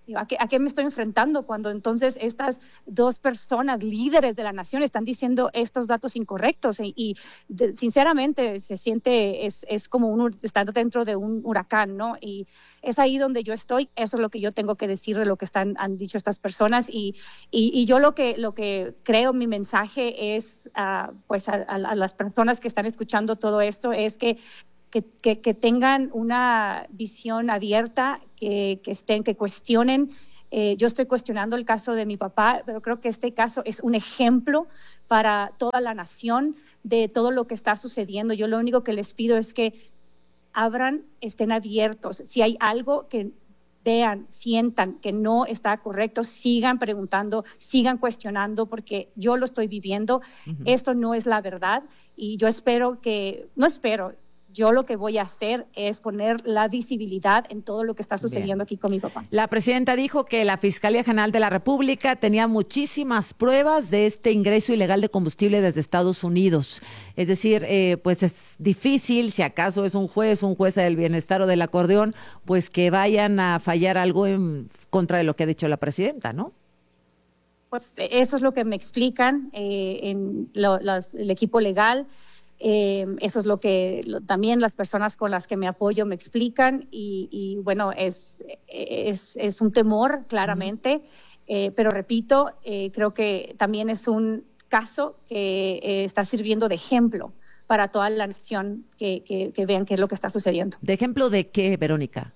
¿A qué, ¿A qué me estoy enfrentando cuando entonces estas dos personas líderes de la nación están diciendo estos datos incorrectos? Y, y de, sinceramente se siente, es, es como un, estar dentro de un huracán, ¿no? Y es ahí donde yo estoy, eso es lo que yo tengo que decir de lo que están, han dicho estas personas. Y, y, y yo lo que, lo que creo, mi mensaje es, uh, pues a, a, a las personas que están escuchando todo esto, es que Que, que, que tengan una visión abierta, que, que estén, que cuestionen. Eh, yo estoy cuestionando el caso de mi papá, pero creo que este caso es un ejemplo para toda la nación de todo lo que está sucediendo. Yo lo único que les pido es que abran, estén abiertos. Si hay algo que vean, sientan que no está correcto, sigan preguntando, sigan cuestionando, porque yo lo estoy viviendo. Uh-huh. Esto no es la verdad y yo espero que, no espero, yo lo que voy a hacer es poner la visibilidad en todo lo que está sucediendo Bien. Aquí con mi papá. La presidenta dijo que la Fiscalía General de la República tenía muchísimas pruebas de este ingreso ilegal de combustible desde Estados Unidos. Es decir, eh, pues es difícil, si acaso es un juez, un juez del bienestar o del acordeón, pues que vayan a fallar algo en contra de lo que ha dicho la presidenta, ¿no? Pues eso es lo que me explican eh, en lo, los, el equipo legal. Eh, eso es lo que lo, también las personas con las que me apoyo me explican y, y bueno, es, es, es un temor claramente, uh-huh. eh, pero repito, eh, creo que también es un caso que eh, está sirviendo de ejemplo para toda la nación que, que, que vean qué es lo que está sucediendo. ¿De ejemplo de qué, Verónica?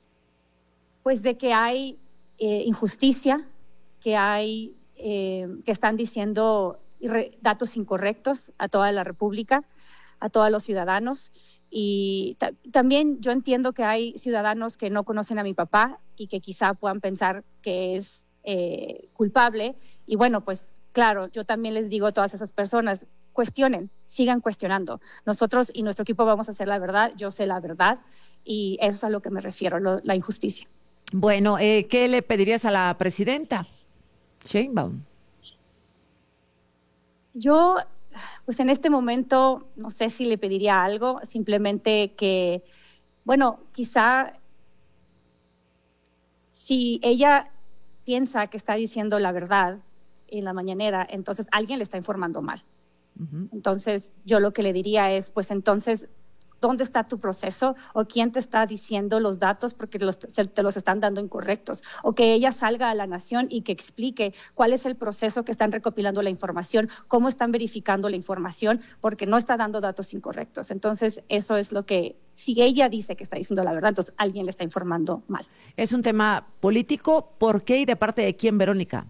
Pues de que hay eh, injusticia, que hay, eh, que están diciendo datos incorrectos a toda la República, a todos los ciudadanos. Y ta- también yo entiendo que hay ciudadanos que no conocen a mi papá y que quizá puedan pensar que es eh, culpable. Y bueno, pues claro, yo también les digo a todas esas personas, cuestionen, sigan cuestionando. Nosotros y nuestro equipo vamos a hacer la verdad, yo sé la verdad y eso es a lo que me refiero, lo, la injusticia. Bueno, eh, ¿qué le pedirías a la presidenta Sheinbaum? Yo, pues en este momento, no sé si le pediría algo, simplemente que, bueno, quizá si ella piensa que está diciendo la verdad en la mañanera, entonces alguien le está informando mal. Uh-huh. Entonces, yo lo que le diría es, pues entonces, ¿dónde está tu proceso? ¿O quién te está diciendo los datos porque los, te los están dando incorrectos? O que ella salga a la nación y que explique cuál es el proceso que están recopilando la información, cómo están verificando la información, porque no está dando datos incorrectos. Entonces, eso es lo que, si ella dice que está diciendo la verdad, entonces alguien le está informando mal. ¿Es un tema político? ¿Por qué y de parte de quién, Verónica?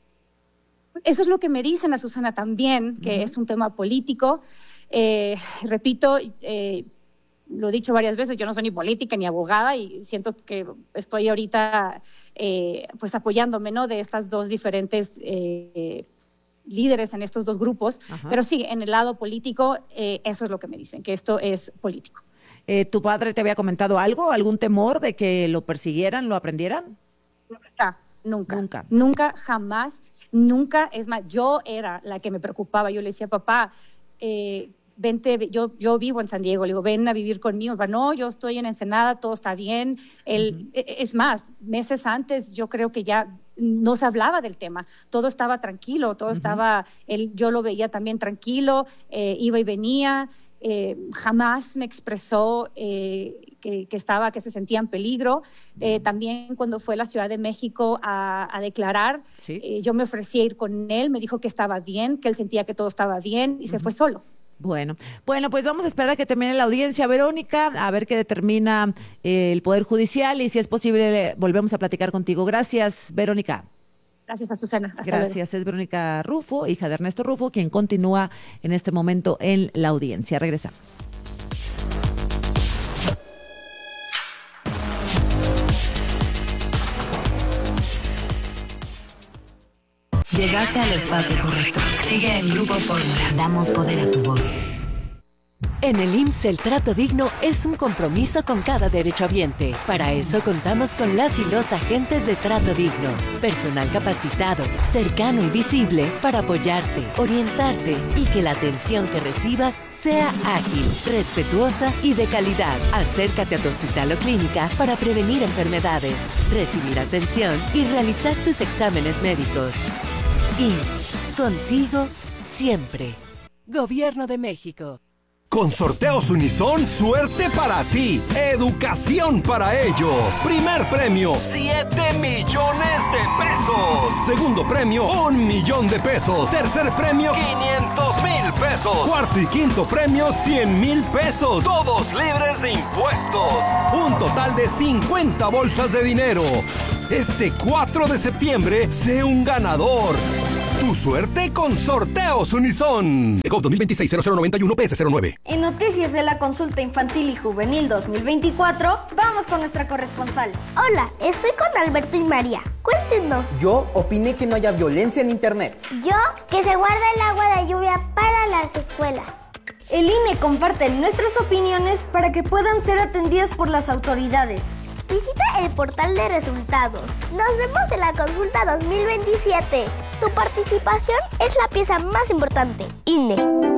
Eso es lo que me dicen a Susana también, que uh-huh. es un tema político. Eh, repito, eh, lo he dicho varias veces, yo no soy ni política ni abogada y siento que estoy ahorita eh, pues apoyándome, ¿no?, de estas dos diferentes eh, líderes en estos dos grupos. Ajá. Pero sí, en el lado político, eh, eso es lo que me dicen, que esto es político. Eh, ¿Tu padre te había comentado algo, algún temor de que lo persiguieran, lo aprendieran? Nunca, nunca, nunca, nunca, jamás, nunca. Es más, yo era la que me preocupaba, yo le decía, papá, eh, vente, yo, yo vivo en San Diego, le digo, ven a vivir conmigo. No, yo estoy en Ensenada, todo está bien. Él, uh-huh. Es más, meses antes yo creo que ya no se hablaba del tema, todo estaba tranquilo, todo uh-huh. estaba, él, yo lo veía también tranquilo, eh, iba y venía, eh, jamás me expresó eh, que, que estaba, que se sentía en peligro. Eh, también cuando fue a la Ciudad de México a, a declarar, ¿sí? eh, yo me ofrecí a ir con él, me dijo que estaba bien, que él sentía que todo estaba bien y uh-huh. se fue solo. Bueno, bueno, pues vamos a esperar a que termine la audiencia, Verónica, a ver qué determina eh, el Poder Judicial y si es posible volvemos a platicar contigo. Gracias, Verónica. Gracias a Susana. Hasta Gracias, luego. Es Verónica Rufo, hija de Ernesto Rufo, quien continúa en este momento en la audiencia. Regresamos. Llegaste al espacio correcto. Sigue en Grupo Fórmula. Damos poder a tu voz. En el I M S S el trato digno es un compromiso con cada derechohabiente. Para eso contamos con las y los agentes de trato digno. Personal capacitado, cercano y visible para apoyarte, orientarte y que la atención que recibas sea ágil, respetuosa y de calidad. Acércate a tu hospital o clínica para prevenir enfermedades, recibir atención y realizar tus exámenes médicos. I M S S, contigo siempre. Gobierno de México. Con Sorteos Unison, suerte para ti, educación para ellos. Primer premio, siete millones de pesos. Segundo premio, un millón de pesos. Tercer premio, quinientos mil pesos. Cuarto y quinto premio, cien mil pesos. Todos libres de impuestos. Un total de cincuenta bolsas de dinero. Este cuatro de septiembre, sé un ganador. Tu suerte con Sorteos Unison. Segov dos mil veintiséis cero cero noventa y uno P S cero nueve. En Noticias de la Consulta Infantil y Juvenil dos mil veinticuatro, vamos con nuestra corresponsal. Hola, estoy con Alberto y María. Cuéntenos. Yo opiné que no haya violencia en internet. Yo, que se guarda el agua de lluvia para las escuelas. El I N E comparte nuestras opiniones para que puedan ser atendidas por las autoridades. Visita el portal de resultados. Nos vemos en la consulta dos mil veintisiete. Tu participación es la pieza más importante. I N E.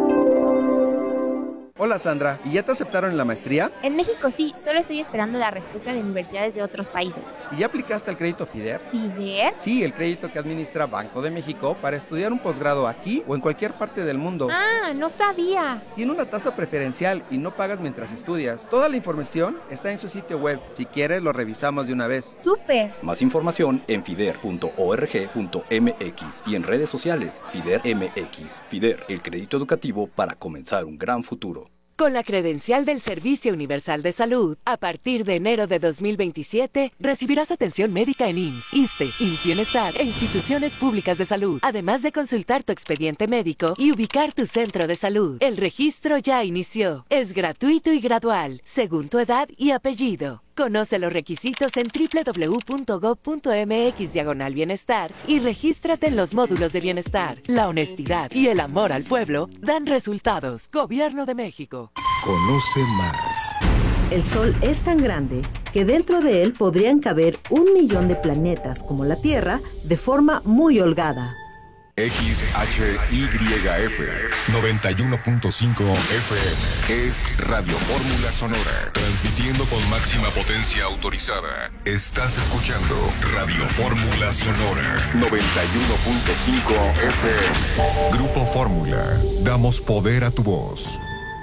Hola Sandra, ¿y ya te aceptaron en la maestría? En México sí, solo estoy esperando la respuesta de universidades de otros países. ¿Y ya aplicaste al crédito FIDER? ¿FIDER? Sí, el crédito que administra Banco de México para estudiar un posgrado aquí o en cualquier parte del mundo. Ah, no sabía. Tiene una tasa preferencial y no pagas mientras estudias. Toda la información está en su sitio web. Si quieres, lo revisamos de una vez. ¡Súper! Más información en fider punto org punto m x y en redes sociales FIDER M X. FIDER, el crédito educativo para comenzar un gran futuro. Con la credencial del Servicio Universal de Salud, a partir de enero de dos mil veintisiete, recibirás atención médica en I M S S, ISSSTE, I M S S Bienestar e instituciones públicas de salud, además de consultar tu expediente médico y ubicar tu centro de salud. El registro ya inició. Es gratuito y gradual, según tu edad y apellido. Conoce los requisitos en doble u doble u doble u punto gob punto m x diagonal bienestar y regístrate en los módulos de bienestar. La honestidad y el amor al pueblo dan resultados. Gobierno de México. Conoce más. El Sol es tan grande que dentro de él podrían caber un millón de planetas como la Tierra de forma muy holgada. X H Y F noventa y uno punto cinco F M es Radio Fórmula Sonora, transmitiendo con máxima potencia autorizada. Estás escuchando Radio Fórmula Sonora noventa y uno punto cinco F M. Grupo Fórmula, damos poder a tu voz.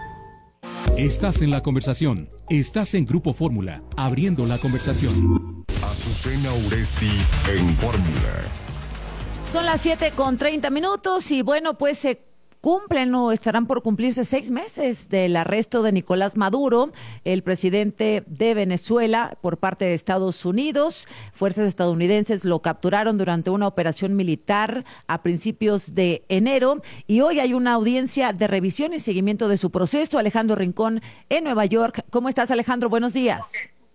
Estás en la conversación. Estás en Grupo Fórmula, abriendo la conversación. Azucena Uresti en Fórmula. Son las siete con treinta minutos y bueno, pues se cumplen o estarán por cumplirse seis meses del arresto de Nicolás Maduro, el presidente de Venezuela, por parte de Estados Unidos. Fuerzas estadounidenses lo capturaron durante una operación militar a principios de enero y hoy hay una audiencia de revisión y seguimiento de su proceso. Alejandro Rincón en Nueva York. ¿Cómo estás, Alejandro? Buenos días.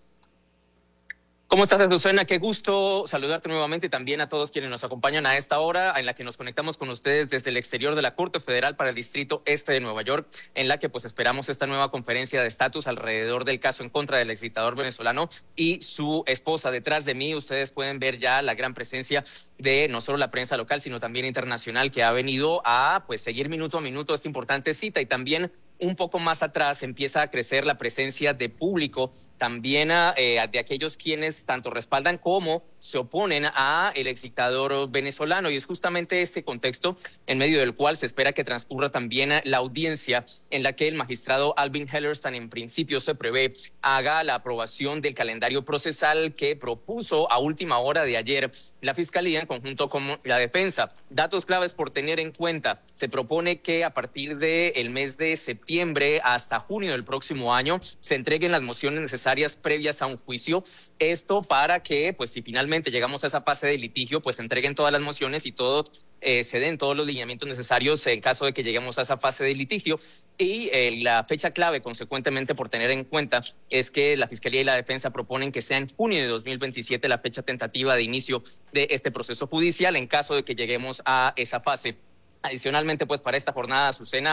¿Cómo estás, Azucena? Qué gusto saludarte nuevamente y también a todos quienes nos acompañan a esta hora en la que nos conectamos con ustedes desde el exterior de la Corte Federal para el Distrito Este de Nueva York, en la que pues esperamos esta nueva conferencia de estatus alrededor del caso en contra del exdictador venezolano y su esposa. Detrás de mí ustedes pueden ver ya la gran presencia de no solo la prensa local, sino también internacional, que ha venido a pues seguir minuto a minuto esta importante cita. Y también un poco más atrás empieza a crecer la presencia de público, también eh, de aquellos quienes tanto respaldan como se oponen a el exdictador venezolano. Y es justamente este contexto en medio del cual se espera que transcurra también la audiencia en la que el magistrado Alvin Hellerstein en principio se prevé haga la aprobación del calendario procesal que propuso a última hora de ayer la Fiscalía en conjunto con la defensa. Datos claves por tener en cuenta: se propone que a partir del mes de septiembre hasta junio del próximo año se entreguen las mociones necesarias previas a un juicio. Esto para que, pues si finalmente llegamos a esa fase de litigio, pues se entreguen todas las mociones y todo eh, se den todos los lineamientos necesarios en caso de que lleguemos a esa fase de litigio. Y eh, la fecha clave, consecuentemente, por tener en cuenta, es que la Fiscalía y la Defensa proponen que sea en junio de dos mil veintisiete la fecha tentativa de inicio de este proceso judicial en caso de que lleguemos a esa fase. Adicionalmente, pues para esta jornada, Azucena,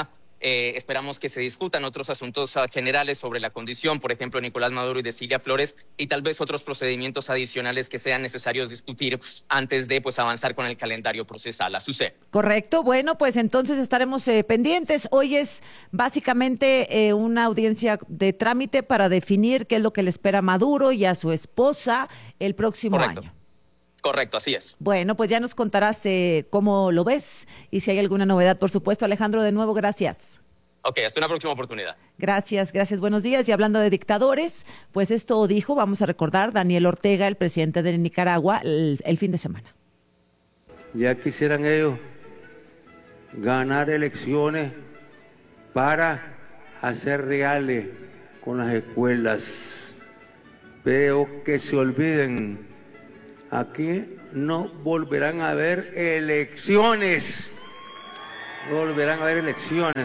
eh, esperamos que se discutan otros asuntos uh, generales sobre la condición, por ejemplo, Nicolás Maduro y de Cilia Flores, y tal vez otros procedimientos adicionales que sean necesarios discutir antes de pues avanzar con el calendario procesal. Azucena. Correcto. Bueno, pues entonces estaremos eh, pendientes. Hoy es básicamente eh, una audiencia de trámite para definir qué es lo que le espera a Maduro y a su esposa el próximo Correcto. año. Correcto, así es. Bueno, pues ya nos contarás eh, cómo lo ves y si hay alguna novedad, por supuesto. Alejandro, de nuevo, gracias. Ok, hasta una próxima oportunidad. Gracias, gracias, buenos días. Y hablando de dictadores, pues esto dijo, vamos a recordar, Daniel Ortega, el presidente de Nicaragua, el, el fin de semana. Ya quisieran ellos ganar elecciones para hacer reales con las escuelas. Veo que se olviden, aquí no volverán a haber elecciones, no volverán a haber elecciones,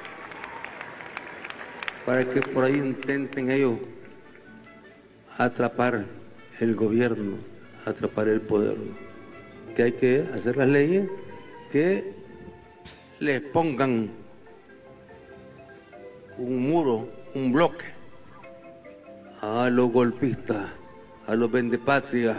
para que por ahí intenten ellos atrapar el gobierno, atrapar el poder. Que hay que hacer las leyes que les pongan un muro, un bloque a los golpistas, a los vendepatrias,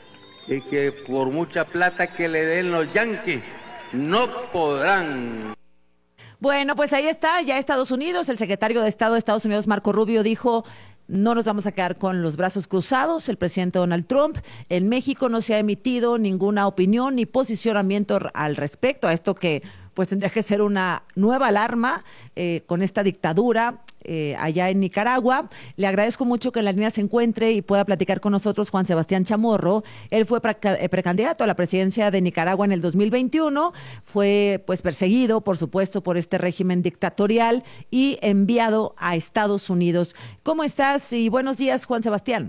y que por mucha plata que le den los yanquis no podrán. Bueno, pues ahí está, ya Estados Unidos, el secretario de Estado de Estados Unidos, Marco Rubio, dijo: no nos vamos a quedar con los brazos cruzados. El presidente Donald Trump, en México no se ha emitido ninguna opinión ni posicionamiento al respecto a esto que pues tendría que ser una nueva alarma eh, con esta dictadura eh, allá en Nicaragua. Le agradezco mucho que en la línea se encuentre y pueda platicar con nosotros Juan Sebastián Chamorro. Él fue pre precandidato a la presidencia de Nicaragua en el dos mil veintiuno, fue pues perseguido, por supuesto, por este régimen dictatorial y enviado a Estados Unidos. ¿Cómo estás? Y buenos días, Juan Sebastián.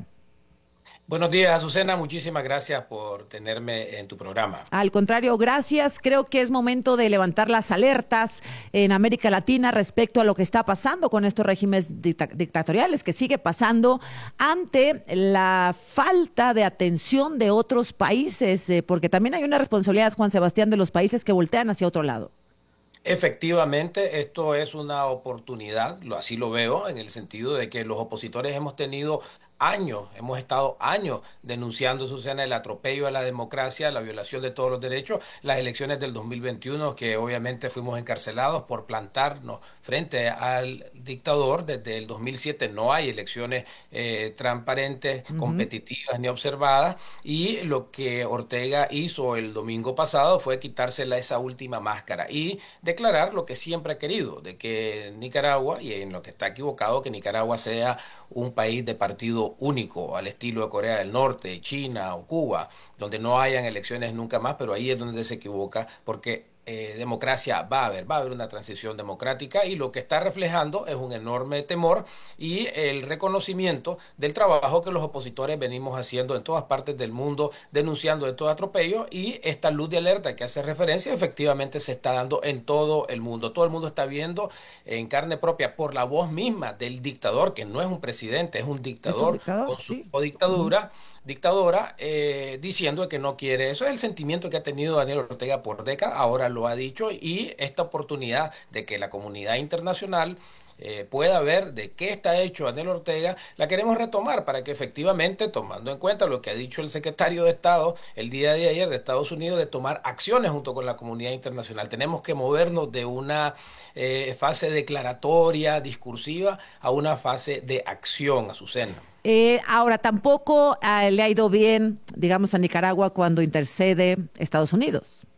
Buenos días, Azucena. Muchísimas gracias por tenerme en tu programa. Al contrario, gracias. Creo que es momento de levantar las alertas en América Latina respecto a lo que está pasando con estos regímenes dicta dictatoriales, que sigue pasando ante la falta de atención de otros países, eh, porque también hay una responsabilidad, Juan Sebastián, de los países que voltean hacia otro lado. Efectivamente, esto es una oportunidad, lo, así lo veo, en el sentido de que los opositores hemos tenido años, hemos estado años denunciando, Susana, el atropello a la democracia, la violación de todos los derechos, las elecciones del dos mil veintiuno, que obviamente fuimos encarcelados por plantarnos frente al dictador. Desde el dos mil siete no hay elecciones eh, transparentes, uh-huh. competitivas ni observadas, y lo que Ortega hizo el domingo pasado fue quitársela esa última máscara y declarar lo que siempre ha querido, de que Nicaragua, y en lo que está equivocado, que Nicaragua sea un país de partido único, al estilo de Corea del Norte, China o Cuba, donde no hayan elecciones nunca más, pero ahí es donde se equivoca, porque eh, democracia va a haber, va a haber una transición democrática, y lo que está reflejando es un enorme temor y el reconocimiento del trabajo que los opositores venimos haciendo en todas partes del mundo, denunciando estos atropellos, y esta luz de alerta que hace referencia efectivamente se está dando en todo el mundo. Todo el mundo está viendo en carne propia, por la voz misma del dictador, que no es un presidente, es un dictador, ¿Es un dictador? con su sí. dictadura, uh-huh. dictadora, eh, diciendo que no quiere. Eso es el sentimiento que ha tenido Daniel Ortega por décadas, ahora lo ha dicho, y esta oportunidad de que la comunidad internacional eh, pueda ver de qué está hecho Daniel Ortega, la queremos retomar para que efectivamente, tomando en cuenta lo que ha dicho el secretario de Estado el día de ayer de Estados Unidos, de tomar acciones junto con la comunidad internacional. Tenemos que movernos de una eh, fase declaratoria, discursiva, a una fase de acción, Azucena. Eh, ahora, tampoco eh, le ha ido bien, digamos, a Nicaragua cuando intercede Estados Unidos.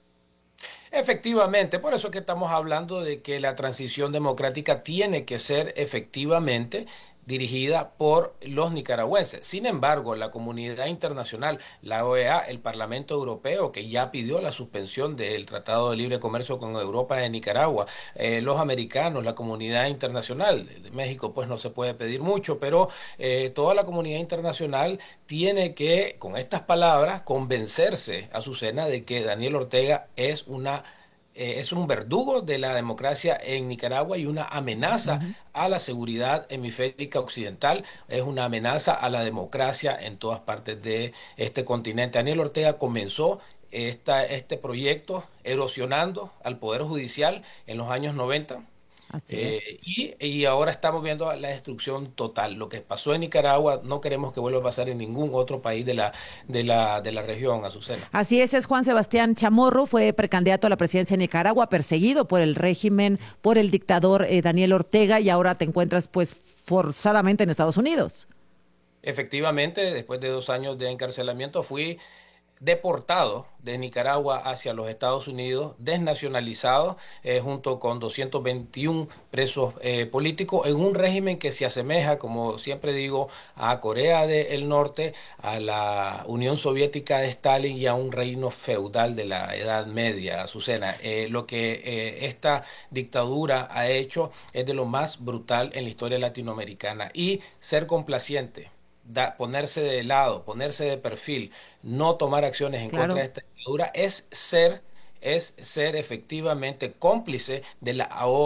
Efectivamente, por eso es que estamos hablando de que la transición democrática tiene que ser efectivamente dirigida por los nicaragüenses. Sin embargo, la comunidad internacional, la O E A, el Parlamento Europeo, que ya pidió la suspensión del Tratado de Libre Comercio con Europa de Nicaragua, eh, los americanos, la comunidad internacional, de México pues no se puede pedir mucho, pero eh, toda la comunidad internacional tiene que, con estas palabras, convencerse, Azucena, de que Daniel Ortega es una Eh, es un verdugo de la democracia en Nicaragua y una amenaza uh-huh. a la seguridad hemisférica occidental, es una amenaza a la democracia en todas partes de este continente. Daniel Ortega comenzó esta, este proyecto erosionando al Poder Judicial en los años noventa, Así Eh, es. y, y ahora estamos viendo la destrucción total. Lo que pasó en Nicaragua no queremos que vuelva a pasar en ningún otro país de la, de la, de la región, Azucena. Así es, es Juan Sebastián Chamorro, fue precandidato a la presidencia de Nicaragua, perseguido por el régimen, por el dictador eh, Daniel Ortega, y ahora te encuentras pues forzadamente en Estados Unidos. Efectivamente, después de dos años de encarcelamiento, fui deportado de Nicaragua hacia los Estados Unidos, desnacionalizado, eh, junto con doscientos veintiún presos eh, políticos, en un régimen que se asemeja, como siempre digo, a Corea del Norte, a la Unión Soviética de Stalin y a un reino feudal de la Edad Media, Azucena. Eh, lo que eh, esta dictadura ha hecho es de lo más brutal en la historia latinoamericana, y ser complaciente, Da, ponerse de lado, ponerse de perfil, no tomar acciones en Claro. contra de esta dictadura es ser, es ser efectivamente cómplice de la